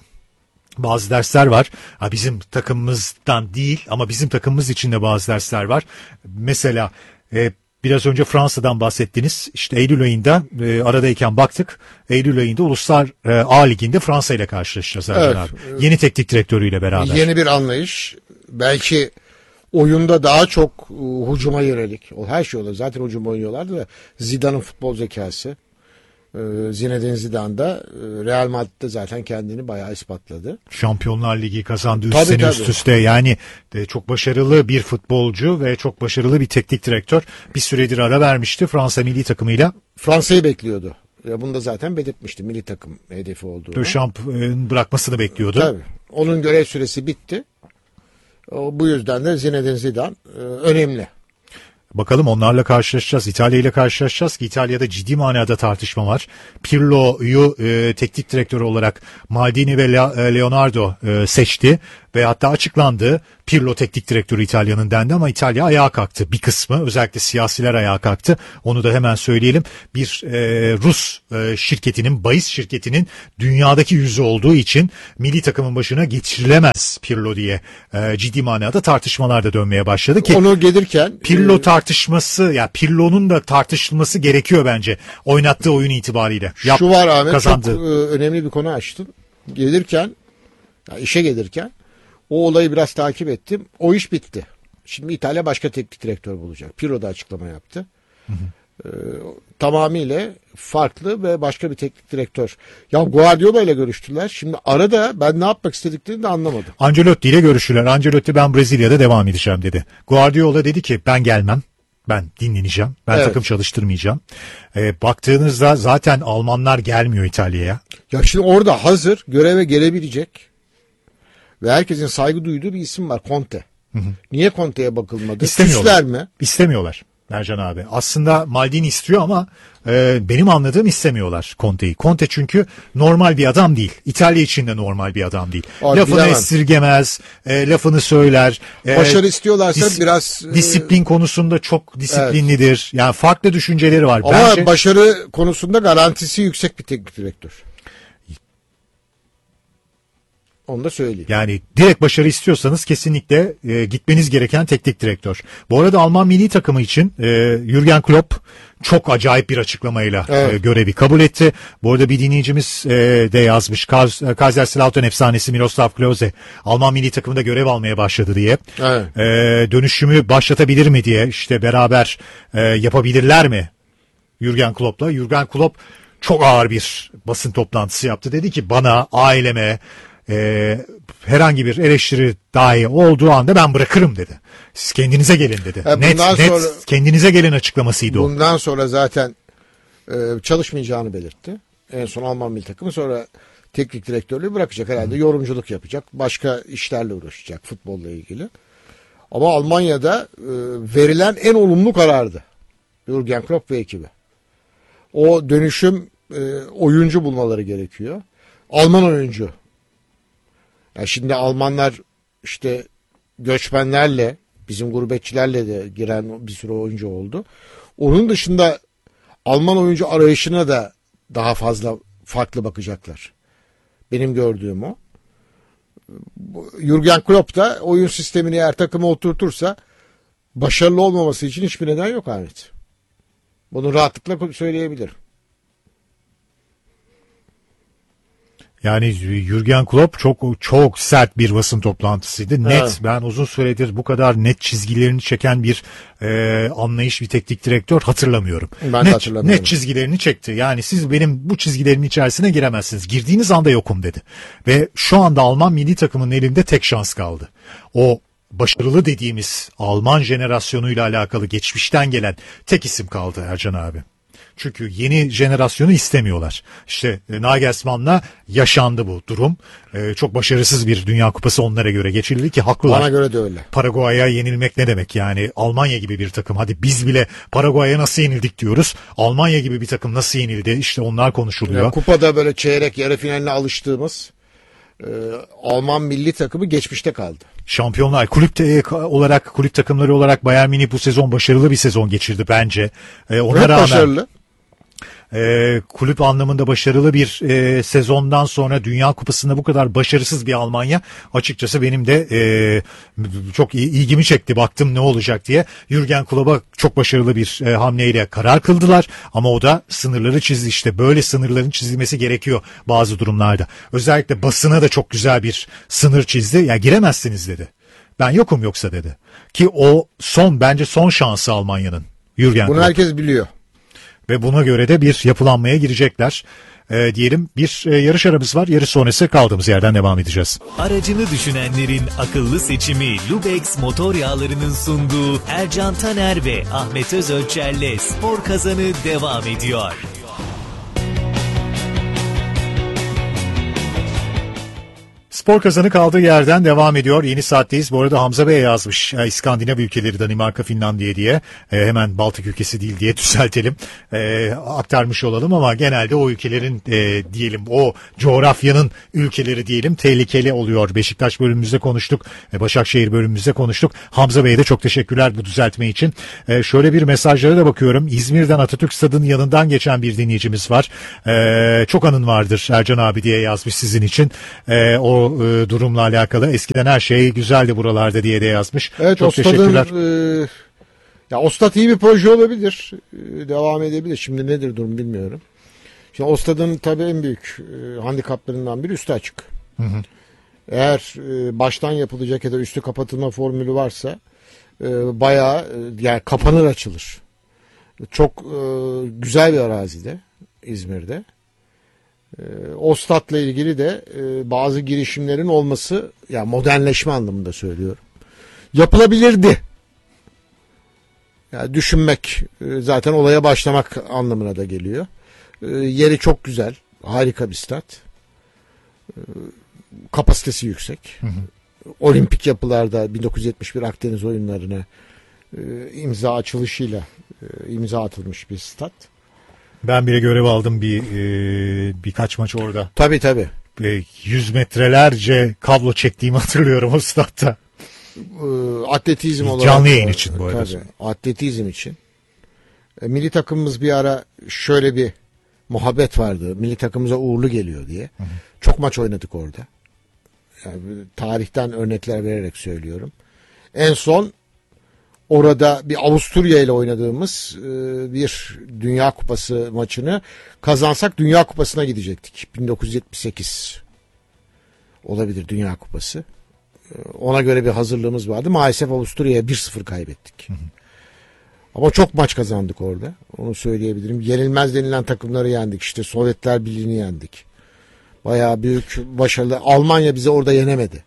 bazı dersler var. Bizim takımımızdan değil ama bizim takımımız için de bazı dersler var. Mesela biraz önce Fransa'dan bahsettiniz. İşte Eylül ayında aradayken baktık. Eylül ayında Uluslar A Ligi'nde Fransa ile karşılaşacağız Ercan abi. Yeni teknik direktörüyle beraber. Yeni bir anlayış. Belki oyunda daha çok hücuma yönelik. O her şey olur. Zaten hücum oynuyorlardı da Zidane'ın futbol zekası. Zinedine Zidane da Real Madrid'de zaten kendini bayağı ispatladı. Şampiyonlar Ligi kazandı 3 Tabii, sene tabii. üst üste. Yani çok başarılı bir futbolcu ve çok başarılı bir teknik direktör. Bir süredir ara vermişti Fransa milli takımıyla. Fransa'yı bekliyordu. Bunu da zaten belirtmişti. Milli takım hedefi olduğunu. Deschamps bırakmasını bekliyordu. Tabii. Onun görev süresi bitti. Bu yüzden de Zinedine Zidane önemli. Bakalım onlarla karşılaşacağız. İtalya ile karşılaşacağız ki İtalya'da ciddi manada tartışma var. Pirlo'yu teknik direktör olarak Maldini ve Leonardo seçti ve hatta açıklandı. Pirlo teknik direktörü İtalya'nın dendi ama İtalya ayağa kalktı. Bir kısmı, özellikle siyasiler ayağa kalktı. Onu da hemen söyleyelim. Bir Rus şirketinin, bahis şirketinin dünyadaki yüzü olduğu için milli takımın başına geçirilemez Pirlo diye ciddi manada tartışmalar da dönmeye başladı ki onu gelirken Pirlo tartışması, ya Pirlo'nun da tartışılması gerekiyor bence oynattığı oyun itibariyle. şu var Ahmet, kazandı. çok önemli bir konu açtın. Gelirken, ya işe gelirken o olayı biraz takip ettim. O iş bitti. Şimdi İtalya başka teknik direktör bulacak. Pirlo da açıklama yaptı. Tamamıyla farklı ve başka bir teknik direktör. Ya Guardiola ile görüştüler. Şimdi arada ben ne yapmak istediklerini de anlamadım. Ancelotti ile görüştüler. Ancelotti ben Brezilya'da devam edeceğim dedi. Guardiola dedi ki ben gelmem. Ben dinleneceğim. Ben Evet. takım çalıştırmayacağım. Baktığınızda zaten Almanlar gelmiyor İtalya'ya. Ya şimdi orada hazır göreve gelebilecek ve herkesin saygı duyduğu bir isim var, Conte. Niye Conte'ye bakılmadı? İstemiyorlar. Küsler mi? İstemiyorlar Ercan abi. Aslında Maldini istiyor ama benim anladığım istemiyorlar Conte'yi. Conte çünkü normal bir adam değil. İtalya için de normal bir adam değil. Abi Lafını bilemem. esirgemez, lafını söyler. Başarı istiyorlarsa biraz disiplin konusunda çok disiplinlidir. Yani farklı düşünceleri var. ama Bence başarı konusunda garantisi yüksek bir teknik direktör. Onu da söyleyeyim. yani direkt başarı istiyorsanız kesinlikle gitmeniz gereken teknik direktör. Bu arada Alman milli takımı için Jürgen Klopp çok acayip bir açıklamayla Evet. görevi kabul etti. Bu arada bir dinleyicimiz de yazmış. Kaiserslautern efsanesi Miroslav Klose Alman milli takımında görev almaya başladı diye. Evet. Dönüşümü başlatabilir mi diye, işte beraber yapabilirler mi Jürgen Klopp'la? Jürgen Klopp çok ağır bir basın toplantısı yaptı. Dedi ki bana, aileme herhangi bir eleştiri dahi olduğu anda ben bırakırım dedi. Siz kendinize gelin dedi. Net sonra- kendinize gelin açıklamasıydı o. Bundan sonra zaten çalışmayacağını belirtti. En son Alman milli takımı, sonra teknik direktörlüğü bırakacak herhalde. Yorumculuk yapacak. Başka işlerle uğraşacak futbolla ilgili. Ama Almanya'da verilen en olumlu karardı. Jürgen Klopp ve ekibi. O dönüşüm oyuncu bulmaları gerekiyor. Alman oyuncu. Yani şimdi Almanlar işte göçmenlerle, bizim gurbetçilerle de giren bir sürü oyuncu oldu. Onun dışında Alman oyuncu arayışına da daha fazla farklı bakacaklar. Benim gördüğüm o. Jürgen Klopp da oyun sistemini eğer takıma oturtursa başarılı olmaması için hiçbir neden yok Ahmet. Bunu rahatlıkla söyleyebilirim. Yani Jürgen Klopp çok sert bir basın toplantısıydı. Net. Evet. Ben uzun süredir bu kadar net çizgilerini çeken bir anlayış, bir teknik direktör hatırlamıyorum. Ben de hatırlamıyorum. Net çizgilerini çekti. Yani siz benim bu çizgilerimin içerisine giremezsiniz. Girdiğiniz anda yokum dedi. Ve şu anda Alman milli takımının elinde tek şans kaldı. O başarılı dediğimiz Alman jenerasyonuyla alakalı geçmişten gelen tek isim kaldı Ercan abi. Çünkü yeni jenerasyonu istemiyorlar. İşte Nagelsmann'la yaşandı bu durum. Çok başarısız bir Dünya Kupası onlara göre geçirildi ki haklılar. Bana göre de öyle. Paraguay'a yenilmek ne demek yani? Almanya gibi bir takım. Hadi biz bile Paraguay'a nasıl yenildik diyoruz. Almanya gibi bir takım nasıl yenildi? İşte onlar konuşuluyor. Yani kupada böyle çeyrek yarı finaline alıştığımız Alman milli takımı geçmişte kaldı. Şampiyonlar kulüp takımları olarak Bayern Münih bu sezon başarılı bir sezon geçirdi bence. Ona Hep rağmen başarılı. Kulüp anlamında başarılı bir sezondan sonra Dünya Kupası'nda bu kadar başarısız bir Almanya açıkçası benim de çok ilgimi çekti. Baktım ne olacak diye. Jürgen Klopp'a çok başarılı bir hamleyle karar kıldılar ama o da sınırları çizdi. İşte böyle sınırların çizilmesi gerekiyor bazı durumlarda. Özellikle basına da çok güzel bir sınır çizdi. Ya giremezsiniz dedi. Ben yokum yoksa dedi. Ki o bence son şansı Almanya'nın. Jürgen Bunu Klopp. herkes biliyor. Ve buna göre de bir yapılanmaya girecekler. Diyelim bir yarış aramız var. Yarış sonrası kaldığımız yerden devam edeceğiz. Aracını düşünenlerin akıllı seçimi Lubex motor yağlarının sunduğu Ercan Taner ve Ahmet Özölçer'le Spor Kazanı devam ediyor. Spor Kazanı kaldığı yerden devam ediyor. Yeni saatteyiz. Bu arada Hamza Bey yazmış. İskandinav ülkeleri, Danimarka, Finlandiya diye. Hemen Baltık ülkesi değil diye düzeltelim. Aktarmış olalım ama genelde o ülkelerin diyelim, o coğrafyanın ülkeleri diyelim, tehlikeli oluyor. Beşiktaş bölümümüzde konuştuk. Başakşehir bölümümüzde konuştuk. Hamza Bey'e de çok teşekkürler bu düzeltme için. Şöyle bir mesajlara da bakıyorum. İzmir'den Atatürk Stadı'nın yanından geçen bir dinleyicimiz var. Çok anın vardır Ercan abi diye yazmış sizin için. O durumla alakalı. Eskiden her şey güzeldi buralarda diye de yazmış. Evet, çok teşekkürler. Ya Ostad iyi bir proje olabilir. Devam edebilir. Şimdi nedir durum bilmiyorum. Şimdi Ostad'ın tabii en büyük handikaplarından biri üstü açık. Hı hı. Eğer baştan yapılacak ya da üstü kapatılma formülü varsa bayağı yani kapanır açılır. Çok güzel bir arazide İzmir'de. Ostad'la ilgili de bazı girişimlerin olması, yani modernleşme anlamında söylüyorum, yapılabilirdi. Yani düşünmek zaten olaya başlamak anlamına da geliyor. Yeri çok güzel, harika bir stat. Kapasitesi yüksek. Hı hı. Olimpik yapılarda 1971 Akdeniz oyunlarına imza açılışıyla imza atılmış bir stat. Ben bile görev aldım birkaç maç orada. Tabii. 100 metrelerce kablo çektiğimi hatırlıyorum o statta. Atletizm olarak. Canlı yayın için bu arada. Tabii, atletizm için. Milli takımımız bir ara şöyle bir muhabbet vardı. Milli takımımıza uğurlu geliyor diye. Hı hı. Çok maç oynadık orada. Yani tarihten örnekler vererek söylüyorum. En son orada bir Avusturya ile oynadığımız bir Dünya Kupası maçını kazansak Dünya Kupası'na gidecektik. 1978 olabilir Dünya Kupası. Ona göre bir hazırlığımız vardı. Maalesef Avusturya'ya 1-0 kaybettik. Hı hı. Ama çok maç kazandık orada. Onu söyleyebilirim. Yenilmez denilen takımları yendik. İşte Sovyetler Birliği'ni yendik. Bayağı büyük başarılı. Almanya bizi orada yenemedi.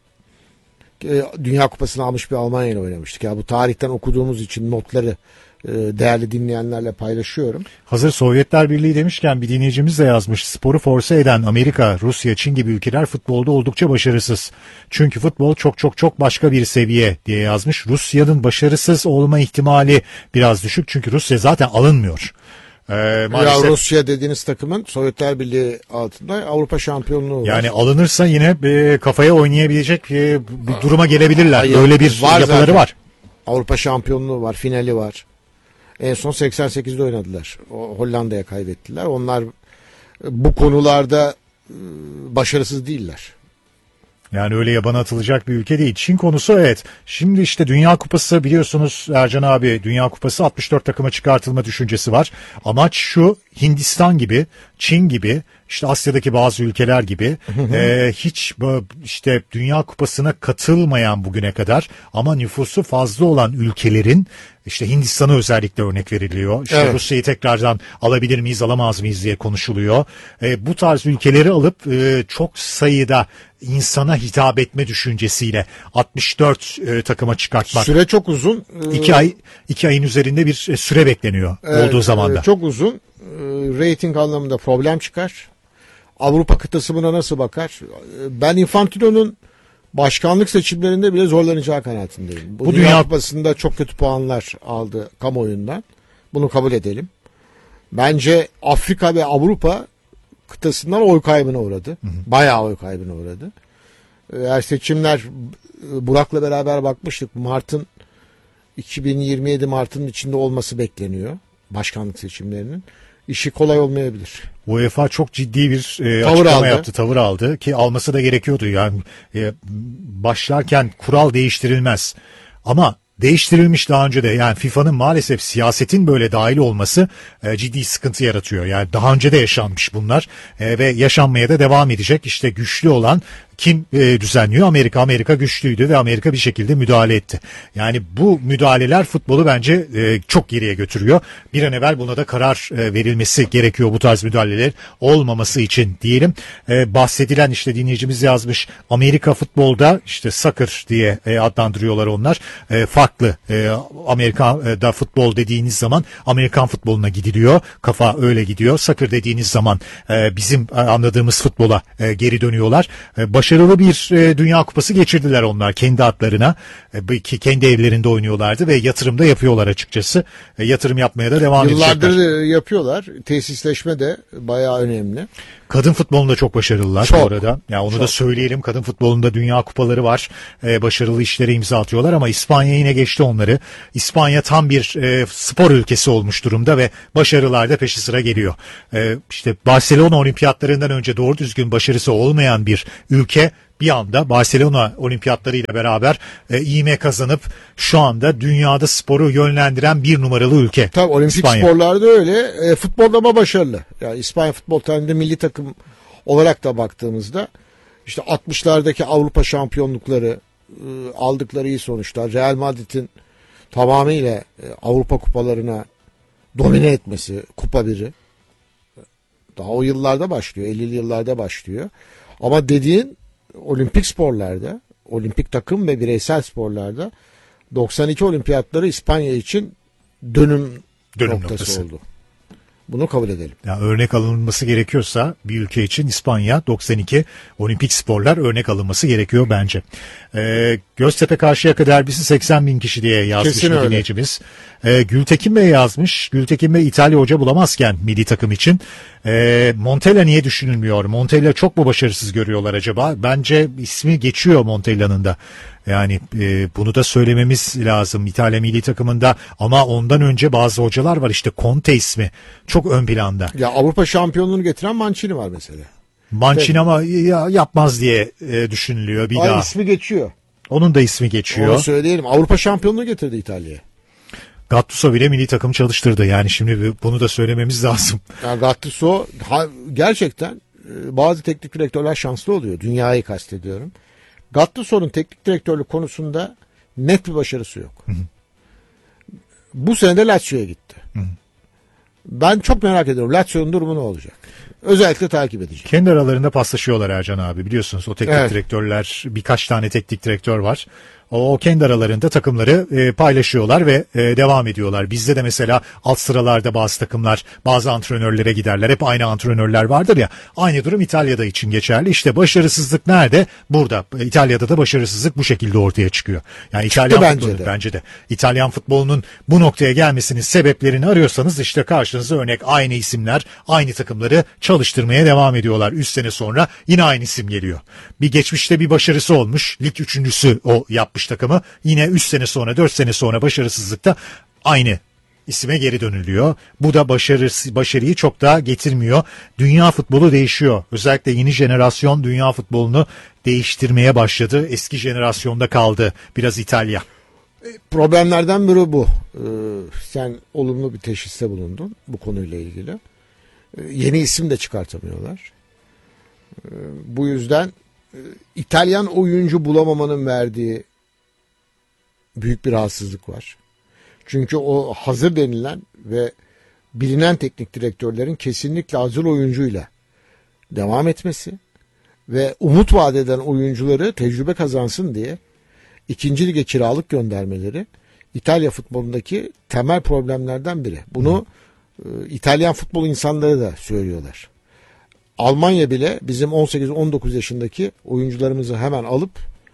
Dünya Kupası'nı almış bir Almanya ile oynamıştık. Ya bu tarihten okuduğumuz için notları değerli dinleyenlerle paylaşıyorum. Hazır Sovyetler Birliği demişken bir dinleyicimiz de yazmış. Sporu force eden Amerika, Rusya, Çin gibi ülkeler futbolda oldukça başarısız. Çünkü futbol çok başka bir seviye diye yazmış. Rusya'nın başarısız olma ihtimali biraz düşük. Çünkü Rusya zaten alınmıyor. Maalesef, ya Rusya dediğiniz takımın Sovyetler Birliği altında Avrupa şampiyonluğu var. Yani alınırsa yine kafaya oynayabilecek bir duruma gelebilirler. Hayır, öyle bir yapıları zaten var. Avrupa şampiyonluğu var, finali var. En son 88'de oynadılar. Hollanda'ya kaybettiler. Onlar bu konularda başarısız değiller. Yani öyle yabana atılacak bir ülke değil. Çin konusu evet. Şimdi işte Dünya Kupası biliyorsunuz Ercan abi, Dünya Kupası 64 takıma çıkartılma düşüncesi var. Amaç şu: Hindistan gibi, Çin gibi, işte Asya'daki bazı ülkeler gibi hiç işte Dünya Kupası'na katılmayan bugüne kadar ama nüfusu fazla olan ülkelerin, işte Hindistan'a özellikle örnek veriliyor. İşte evet. Rusya'yı tekrardan alabilir miyiz, alamaz mıyız diye konuşuluyor. Bu tarz ülkeleri alıp çok sayıda insana hitap etme düşüncesiyle 64 takıma çıkartmak. Süre çok uzun. 2 ayın üzerinde bir süre bekleniyor olduğu zamanda. Çok uzun. Rating anlamında problem çıkar. Avrupa kıtası buna nasıl bakar? Ben Infantino'nun başkanlık seçimlerinde bile zorlanacağı kanaatindeyim. Bu Dünya Kupası'nda çok kötü puanlar aldı kamuoyundan. Bunu kabul edelim. Bence Afrika ve Avrupa kıtasından oy kaybına uğradı. Hı hı. Bayağı oy kaybına uğradı. Eğer seçimler, Burak'la beraber bakmıştık. 2027 Mart'ın içinde olması bekleniyor. Başkanlık seçimlerinin. İşi kolay olmayabilir. UEFA çok ciddi bir açıklama yaptı, tavır aldı ki alması da gerekiyordu. Yani başlarken kural değiştirilmez. Ama değiştirilmiş daha önce de. Yani FIFA'nın maalesef siyasetin böyle dahil olması ciddi sıkıntı yaratıyor. Yani daha önce de yaşanmış bunlar ve yaşanmaya da devam edecek. İşte güçlü olan kim düzenliyor? Amerika güçlüydü ve Amerika bir şekilde müdahale etti. Yani bu müdahaleler futbolu bence çok geriye götürüyor. Bir an evvel buna da karar verilmesi gerekiyor, bu tarz müdahaleler olmaması için diyelim. Bahsedilen, işte dinleyicimiz yazmış, Amerika futbolda işte soccer diye adlandırıyorlar onlar. Farklı. Amerika'da futbol dediğiniz zaman Amerikan futboluna gidiliyor. Kafa öyle gidiyor. Soccer dediğiniz zaman bizim anladığımız futbola geri dönüyorlar. başarılı bir Dünya Kupası geçirdiler onlar kendi adlarına. Ki kendi evlerinde oynuyorlardı ve yatırım da yapıyorlar açıkçası. Yatırım yapmaya da devam edecekler. Yıllardır yapıyorlar. Tesisleşme de bayağı önemli. Kadın futbolunda çok başarılılar Çok, bu arada. Ya onu da söyleyelim. Kadın futbolunda dünya kupaları var. Başarılı işlere imza atıyorlar ama İspanya yine geçti onları. İspanya tam bir spor ülkesi olmuş durumda ve başarılar da peşi sıra geliyor. İşte Barcelona olimpiyatlarından önce doğru düzgün başarısı olmayan bir ülke bir anda Barcelona olimpiyatlarıyla beraber ivme kazanıp şu anda dünyada sporu yönlendiren bir numaralı ülke. Tabii olimpik İspanya. sporlarda öyle. Futbolda ama başarılı. Yani İspanya futbol tarihinde milli takım olarak da baktığımızda işte 60'lardaki Avrupa şampiyonlukları aldıkları iyi sonuçlar. Real Madrid'in tamamıyla Avrupa kupalarına domine etmesi, kupa biri. Daha o yıllarda başlıyor. 50'li yıllarda başlıyor. Ama dediğin olimpik sporlarda, olimpik takım ve bireysel sporlarda 92 olimpiyatları İspanya için dönüm noktası oldu. Bunu kabul edelim. Yani örnek alınması gerekiyorsa bir ülke için İspanya 92 olimpik sporlar örnek alınması gerekiyor bence. Göztepe Karşıyaka derbisi 80 bin kişi diye yazmış Kesin bir öyle. dinleyicimiz. Gültekin Bey yazmış. Gültekin Bey İtalya hoca bulamazken milli takım için Montella niye düşünülmüyor? Montella çok mu başarısız görüyorlar acaba? Bence ismi geçiyor Montella'nın da. Yani bunu da söylememiz lazım İtalya milli takımında ama ondan önce bazı hocalar var işte Conte ismi çok ön planda. Ya Avrupa şampiyonluğunu getiren Mancini var mesela. Mancini ama yapmaz diye düşünülüyor bir daha. İsmi geçiyor. Onun da ismi geçiyor. Onu söyleyelim. Avrupa şampiyonluğu getirdi İtalya'ya. Gattuso bile milli takım çalıştırdı. Yani şimdi bunu da söylememiz lazım. Yani Gattuso gerçekten bazı teknik direktörler şanslı oluyor. Dünyayı kastediyorum. Gattuso'nun teknik direktörlük konusunda net bir başarısı yok. Hı hı. Bu sene de Lazio'ya gitti. Hı hı. Ben çok merak ediyorum. Lazio'nun durumu ne olacak? Özellikle takip edeceğim. Kendi aralarında paslaşıyorlar Ercan abi biliyorsunuz o teknik Evet. direktörler birkaç tane teknik direktör var. O kendi aralarında takımları paylaşıyorlar ve devam ediyorlar. Bizde de mesela alt sıralarda bazı takımlar bazı antrenörlere giderler. Hep aynı antrenörler vardır ya. Aynı durum İtalya'da için geçerli. İşte başarısızlık nerede? Burada. İtalya'da da başarısızlık bu şekilde ortaya çıkıyor. Yani İtalyan futbolu bence de. İtalyan futbolunun bu noktaya gelmesinin sebeplerini arıyorsanız işte karşınıza örnek aynı isimler, aynı takımları çalıştırmaya devam ediyorlar. 3 sene sonra yine aynı isim geliyor. Bir geçmişte bir başarısı olmuş. Lig üçüncüsü o yapmış takımı. Yine 3 sene sonra 4 sene sonra başarısızlıkta aynı isime geri dönülüyor. Bu da başarıyı çok daha getirmiyor. Dünya futbolu değişiyor. Özellikle yeni jenerasyon dünya futbolunu değiştirmeye başladı. Eski jenerasyonda kaldı biraz İtalya. Problemlerden biri bu. Sen olumlu bir teşhiste bulundun bu konuyla ilgili. Yeni isim de çıkartamıyorlar. Bu yüzden İtalyan oyuncu bulamamanın verdiği büyük bir rahatsızlık var. Çünkü o hazır denilen ve bilinen teknik direktörlerin kesinlikle hazır oyuncuyla devam etmesi ve umut vaat eden oyuncuları tecrübe kazansın diye ikinci lige kiralık göndermeleri İtalya futbolundaki temel problemlerden biri. Bunu İtalyan futbol insanları da söylüyorlar. Almanya bile bizim 18-19 yaşındaki oyuncularımızı hemen alıp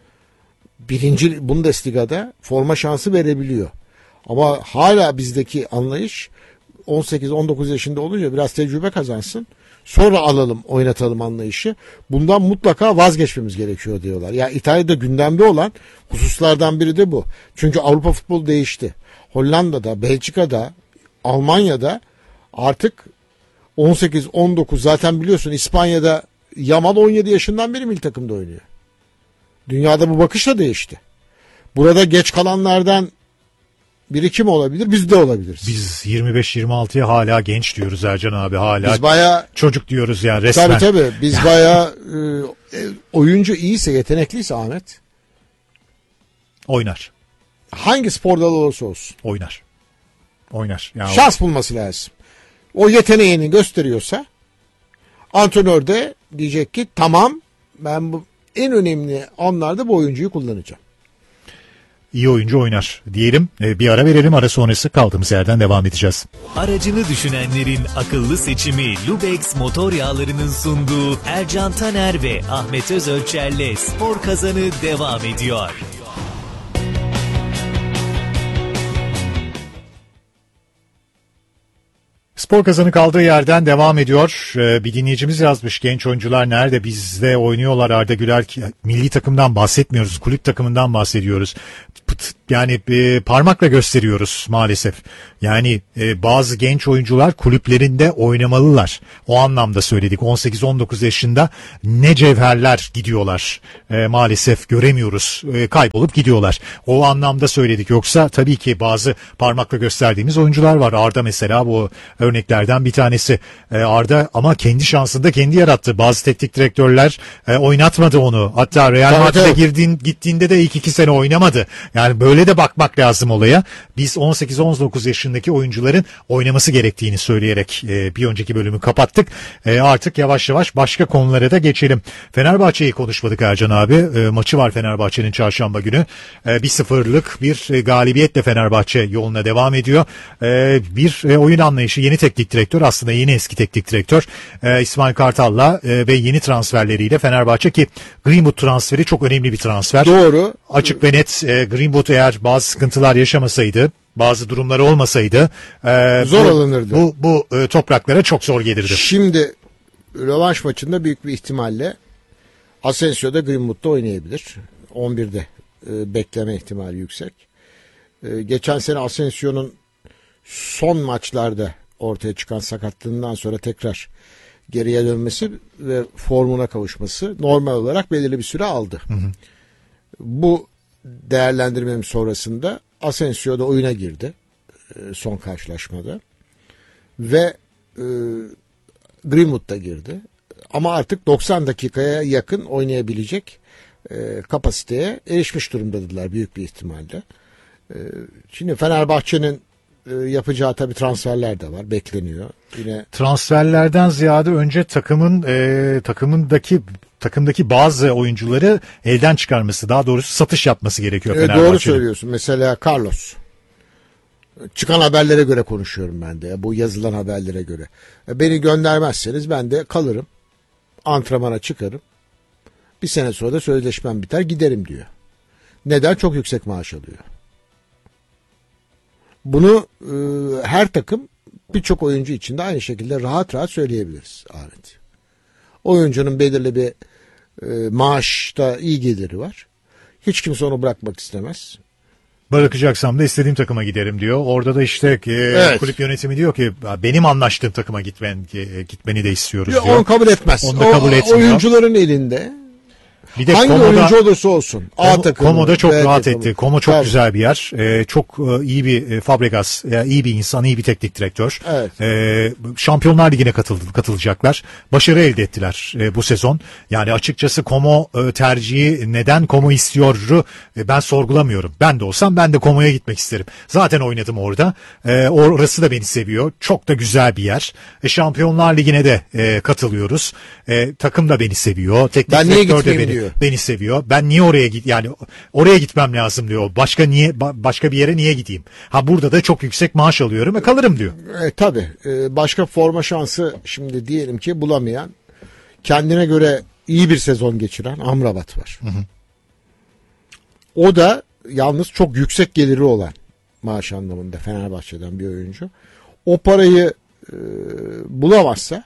1. Bundesliga'da forma şansı verebiliyor. Ama hala bizdeki anlayış 18-19 yaşında olunca biraz tecrübe kazansın. Sonra alalım, oynatalım anlayışı. Bundan mutlaka vazgeçmemiz gerekiyor diyorlar. Ya İtalya'da gündemde olan hususlardan biri de bu. Çünkü Avrupa futbolu değişti. Hollanda'da, Belçika'da, Almanya'da artık 18-19 zaten biliyorsun İspanya'da Yamal 17 yaşından beri milli takımda oynuyor. Dünyada bu bakış da değişti. Burada geç kalanlardan biri kim olabilir? Biz de olabiliriz. Biz 25-26'ya hala genç diyoruz Ercan abi. Hala biz bayağı çocuk diyoruz yani resmen. Tabii. Biz bayağı oyuncu iyiyse, yetenekliyse Ahmet. Oynar. Hangi spor dalı olursa olsun. Oynar. Yani şans bulması lazım. O yeteneğini gösteriyorsa antrenör de diyecek ki tamam ben bu en önemli anlarda bu oyuncuyu kullanacağım. iyi oyuncu oynar diyelim. Bir ara verelim, ara sonrası kaldığımız yerden devam edeceğiz. Aracını düşünenlerin akıllı seçimi Lubex Motor Yağları'nın sunduğu Ercan Taner ve Ahmet Özölçer'le Spor Kazanı devam ediyor. Spor Kazanı kaldığı yerden devam ediyor. Bir dinleyicimiz yazmış, genç oyuncular nerede, bizde oynuyorlar Arda Güler. Milli takımdan bahsetmiyoruz, kulüp takımından bahsediyoruz. Yani parmakla gösteriyoruz maalesef. Yani bazı genç oyuncular kulüplerinde oynamalılar. O anlamda söyledik. 18-19 yaşında ne cevherler gidiyorlar. Maalesef göremiyoruz. Kaybolup gidiyorlar. O anlamda söyledik. Yoksa tabii ki bazı parmakla gösterdiğimiz oyuncular var. Arda mesela bu örneklerden bir tanesi. Arda ama kendi şansını da kendi yarattı. Bazı teknik direktörler oynatmadı onu. Hatta Real Madrid'e gittiğinde de ilk 2 sene oynamadı. Yani böyle de bakmak lazım olaya. Biz 18-19 yaşındaki oyuncuların oynaması gerektiğini söyleyerek bir önceki bölümü kapattık. Artık yavaş yavaş başka konulara da geçelim. Fenerbahçe'yi konuşmadık Ercan abi. Maçı var Fenerbahçe'nin çarşamba günü. 1-0'lık bir galibiyetle Fenerbahçe yoluna devam ediyor. Bir oyun anlayışı, yeni teknik direktör, aslında yeni eski teknik direktör İsmail Kartal'la ve yeni transferleriyle Fenerbahçe, ki Greenwood transferi çok önemli bir transfer. Doğru. Açık ve net, Greenwood eğer bazı sıkıntılar yaşamasaydı, bazı durumları olmasaydı zor alınırdı. Bu topraklara çok zor gelirdi. Şimdi rövanş maçında büyük bir ihtimalle Asensio da Greenwood'da oynayabilir. 11'de bekleme ihtimali yüksek. Geçen sene Asensio'nun son maçlarda ortaya çıkan sakatlığından sonra tekrar geriye dönmesi ve formuna kavuşması normal olarak belirli bir süre aldı. Hı hı. Bu değerlendirmem sonrasında Asensio da oyuna girdi son karşılaşmada ve Greenwood da girdi. Ama artık 90 dakikaya yakın oynayabilecek kapasiteye erişmiş durumdadılar büyük bir ihtimalle. Şimdi Fenerbahçe'nin yapacağı tabii transferler de var, bekleniyor. Yine transferlerden ziyade önce takımdaki bazı oyuncuları elden çıkarması, daha doğrusu satış yapması gerekiyor Fenerbahçe'nin. Doğru söylüyorsun. Mesela Carlos. Çıkan haberlere göre konuşuyorum ben de. Bu yazılan haberlere göre. Beni göndermezseniz ben de kalırım. Antrenmana çıkarım. Bir sene sonra da sözleşmem biter, giderim diyor. Neden? Çok yüksek maaş alıyor. Bunu her takım, birçok oyuncu için de aynı şekilde rahat rahat söyleyebiliriz Ahmet. Oyuncunun belirli bir maaşta iyi geliri var. Hiç kimse onu bırakmak istemez. Bırakacaksam da istediğim takıma giderim diyor. Orada da işte evet, kulüp yönetimi diyor ki benim anlaştığım takıma gitmeni de istiyoruz diyor. Onu kabul etmez. Onu da kabul etmiyor. Oyuncuların elinde. Bir de hangi oyuncu olursa olsun. A takımı. Komo'da çok rahat takımı. etti. Komo çok tabii güzel bir yer. Çok iyi bir Fabregas, iyi bir insan, iyi bir teknik direktör. Evet. Şampiyonlar Ligi'ne katılacaklar. Başarı elde ettiler bu sezon. Yani açıkçası Komo tercihi, neden Komo istiyoru ben sorgulamıyorum. Ben de olsam ben de Komo'ya gitmek isterim. Zaten oynadım orada. Orası da beni seviyor. Çok da güzel bir yer. Şampiyonlar Ligi'ne de katılıyoruz. Takım da beni seviyor. Teknik direktör de beni seviyor. Ben niye oraya gitmem lazım diyor. Başka bir yere niye gideyim? Burada da çok yüksek maaş alıyorum ve kalırım diyor. Tabii. Başka forma şansı şimdi diyelim ki bulamayan, kendine göre iyi bir sezon geçiren Amrabat var. Hı hı. O da yalnız çok yüksek geliri olan, maaş anlamında Fenerbahçe'den bir oyuncu. O parayı bulamazsa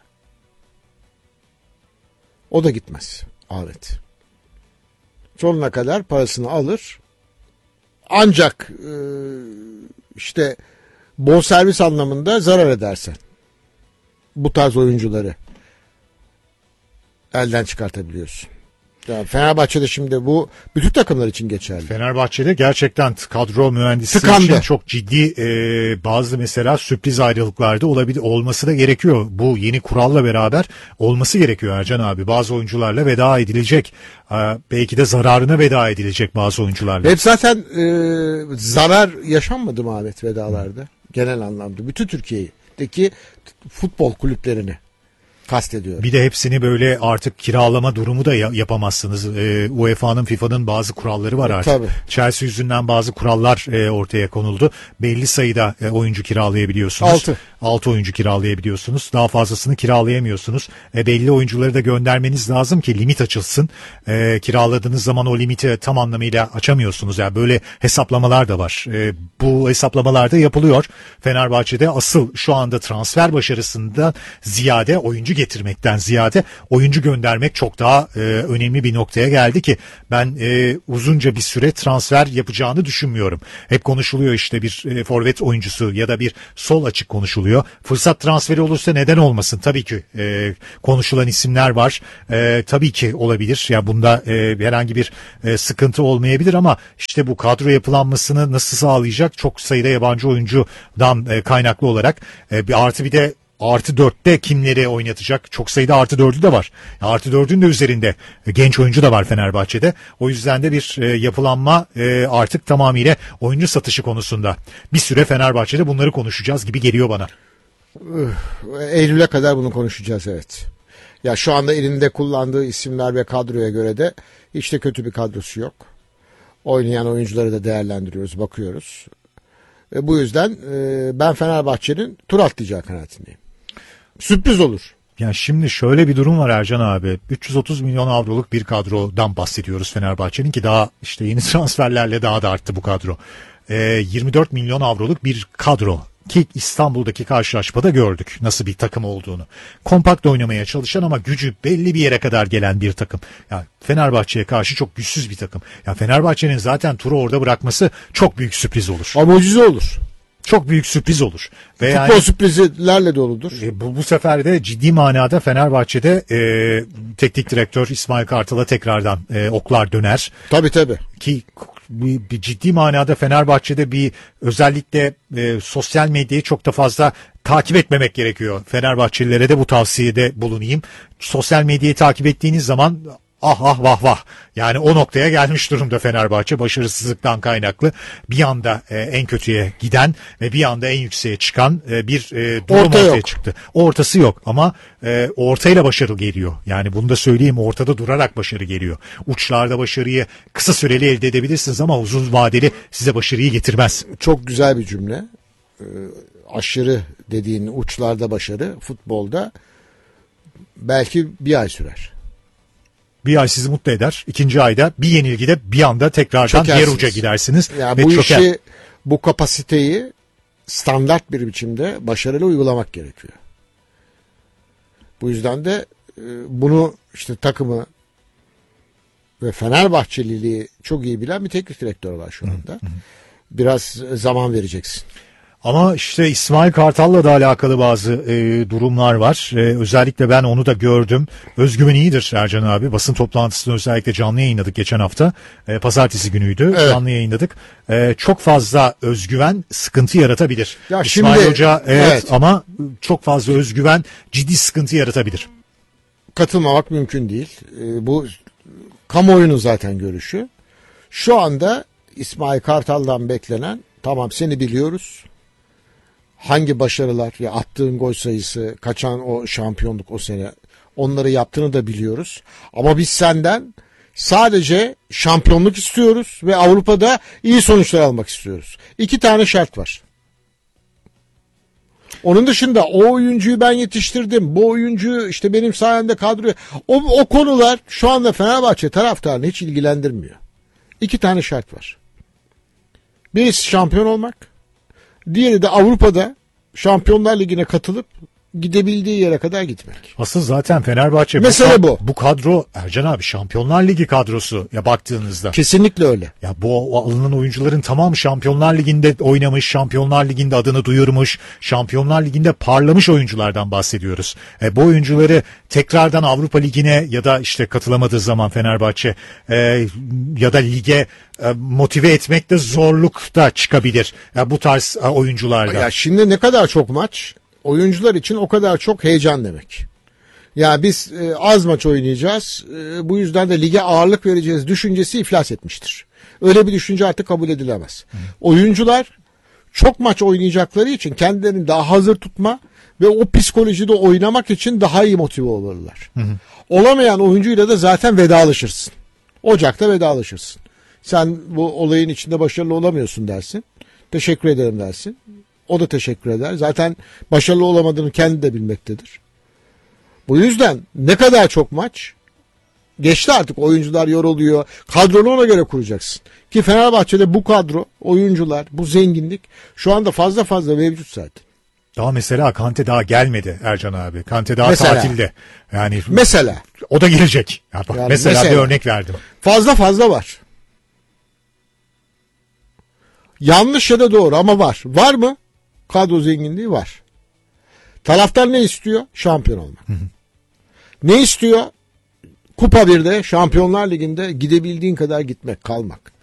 o da gitmez. Evet. Sonuna kadar parasını alır. Ancak işte bonservis anlamında zarar edersen bu tarz oyuncuları elden çıkartabiliyorsun. Yani Fenerbahçe'de şimdi bu bütün takımlar için geçerli. Fenerbahçe'de gerçekten kadro mühendisi için çok ciddi bazı mesela sürpriz ayrılıklarda olması da gerekiyor. Bu yeni kuralla beraber olması gerekiyor Ercan abi. Bazı oyuncularla veda edilecek. Belki de zararına veda edilecek bazı oyuncularla. Hep zaten zarar yaşanmadı mı Ahmet vedalarda? Genel anlamda. Bütün Türkiye'deki futbol kulüplerini kastediyorum. Bir de hepsini böyle artık kiralama durumu da yapamazsınız. UEFA'nın, FIFA'nın bazı kuralları var artık. Tabii. Chelsea yüzünden bazı kurallar ortaya konuldu. Belli sayıda oyuncu kiralayabiliyorsunuz. 6 oyuncu kiralayabiliyorsunuz. Daha fazlasını kiralayamıyorsunuz. Belli oyuncuları da göndermeniz lazım ki limit açılsın. Kiraladığınız zaman o limiti tam anlamıyla açamıyorsunuz. Yani böyle hesaplamalar da var. Bu hesaplamalar da yapılıyor. Fenerbahçe'de asıl şu anda transfer başarısında ziyade, oyuncu getirmekten ziyade oyuncu göndermek çok daha önemli bir noktaya geldi ki ben uzunca bir süre transfer yapacağını düşünmüyorum. Hep konuşuluyor işte bir forvet oyuncusu ya da bir sol açık konuşuluyor. Fırsat transferi olursa neden olmasın? Tabii ki konuşulan isimler var. Tabii ki olabilir. Ya bunda herhangi bir sıkıntı olmayabilir ama işte bu kadro yapılanmasını nasıl sağlayacak? Çok sayıda yabancı oyuncudan kaynaklı olarak bir de Artı 4'te kimleri oynatacak? Çok sayıda artı 4'ü de var. Artı 4'ün de üzerinde genç oyuncu da var Fenerbahçe'de. O yüzden de bir yapılanma artık tamamıyla oyuncu satışı konusunda. Bir süre Fenerbahçe'de bunları konuşacağız gibi geliyor bana. Eylül'e kadar bunu konuşacağız, evet. Ya şu anda elinde kullandığı isimler ve kadroya göre de hiç de kötü bir kadrosu yok. Oynayan oyuncuları da değerlendiriyoruz, bakıyoruz. Bu yüzden ben Fenerbahçe'nin tur atlayacağı kanaatindeyim. Sürpriz olur. Yani şimdi şöyle bir durum var Ercan abi. 330 milyon avroluk bir kadrodan bahsediyoruz Fenerbahçe'nin ki daha işte yeni transferlerle daha da arttı bu kadro. 24 milyon avroluk bir kadro ki İstanbul'daki karşılaşmada gördük nasıl bir takım olduğunu. Kompakt oynamaya çalışan ama gücü belli bir yere kadar gelen bir takım. Yani Fenerbahçe'ye karşı çok güçsüz bir takım. Yani Fenerbahçe'nin zaten turu orada bırakması çok büyük sürpriz olur. Mucize olur. Çok büyük sürpriz olur. Ve futbol sürprizlerle doludur. Bu sefer de ciddi manada Fenerbahçe'de teknik direktör İsmail Kartal'a tekrardan oklar döner. Tabii. Ki bir ciddi manada Fenerbahçe'de özellikle sosyal medyayı çok da fazla takip etmemek gerekiyor. Fenerbahçelilere de bu tavsiyede bulunayım. Sosyal medyayı takip ettiğiniz zaman ah vah vah. Yani o noktaya gelmiş durumda Fenerbahçe başarısızlıktan kaynaklı. Bir anda en kötüye giden ve bir anda en yükseğe çıkan bir durum ortaya çıktı. Ortası yok ama ortayla başarı geliyor. Yani bunu da söyleyeyim, ortada durarak başarı geliyor. Uçlarda başarıyı kısa süreli elde edebilirsiniz ama uzun vadeli size başarıyı getirmez. Çok güzel bir cümle. Aşırı dediğin uçlarda başarı futbolda belki bir ay sürer. Bir ay sizi mutlu eder. İkinci ayda bir yenilgide bir anda tekrardan diğer uca gidersiniz. Yani bu işi, bu kapasiteyi standart bir biçimde başarılı uygulamak gerekiyor. Bu yüzden de bunu işte takımı ve Fenerbahçeliliği çok iyi bilen bir teknik direktör var şu anda. Biraz zaman vereceksin. Ama işte İsmail Kartal'la da alakalı bazı durumlar var. Özellikle ben onu da gördüm. Özgüven iyidir Ercan abi. Basın toplantısını özellikle canlı yayınladık geçen hafta. Pazartesi günüydü. Evet. Canlı yayınladık. Çok fazla özgüven sıkıntı yaratabilir. Ya İsmail şimdi, Hoca evet ama çok fazla özgüven ciddi sıkıntı yaratabilir. Katılmamak mümkün değil. Bu kamuoyunun zaten görüşü. Şu anda İsmail Kartal'dan beklenen, tamam seni biliyoruz. Hangi başarılar, ya attığın gol sayısı, kaçan o şampiyonluk o sene, onları yaptığını da biliyoruz. Ama biz senden sadece şampiyonluk istiyoruz ve Avrupa'da iyi sonuçlar almak istiyoruz. 2 tane şart var. Onun dışında o oyuncuyu ben yetiştirdim, bu oyuncu işte benim sayemde kadroya, o konular şu anda Fenerbahçe taraftarını hiç ilgilendirmiyor. 2 tane şart var. Birisi şampiyon olmak. Diğeri de Avrupa'da Şampiyonlar Ligi'ne katılıp gidebildiği yere kadar gitmek. Asıl zaten Fenerbahçe mesele bu. Bu kadro Ercan abi Şampiyonlar Ligi kadrosu ya baktığınızda. Kesinlikle öyle. Ya bu alınan oyuncuların tamamı Şampiyonlar Ligi'nde oynamış, Şampiyonlar Ligi'nde adını duyurmuş, Şampiyonlar Ligi'nde parlamış oyunculardan bahsediyoruz. Bu oyuncuları tekrardan Avrupa Ligi'ne ya da işte katılamadığı zaman Fenerbahçe ya da lige motive etmekte zorluk da çıkabilir. Ya bu tarz oyuncularda. Ya şimdi ne kadar çok maç, oyuncular için o kadar çok heyecan demek. Ya biz az maç oynayacağız, bu yüzden de lige ağırlık vereceğiz düşüncesi iflas etmiştir. Öyle bir düşünce artık kabul edilemez. Oyuncular çok maç oynayacakları için kendilerini daha hazır tutma ve o psikolojide oynamak için daha iyi motive olurlar. Olamayan oyuncuyla da zaten vedalaşırsın. Ocak'ta vedalaşırsın. Sen bu olayın içinde başarılı olamıyorsun dersin. Teşekkür ederim dersin. O da teşekkür eder. Zaten başarılı olamadığını kendi de bilmektedir. Bu yüzden ne kadar çok maç geçti artık, oyuncular yoruluyor. Kadronu ona göre kuracaksın. Ki Fenerbahçe'de bu kadro, oyuncular, bu zenginlik şu anda fazla mevcut zaten. Daha mesela Kante daha gelmedi Ercan abi. Kante daha Mesela. tatilde. Yani Mesela o da gelecek. Ya bak, Yani mesela bir mesela. örnek verdim. fazla var. Yanlış ya da doğru ama var. Var mı? Kadro zenginliği var. Taraftar ne istiyor? Şampiyon olmak. Ne istiyor? Kupa 1'de, Şampiyonlar Ligi'nde gidebildiğin kadar gitmek, kalmak.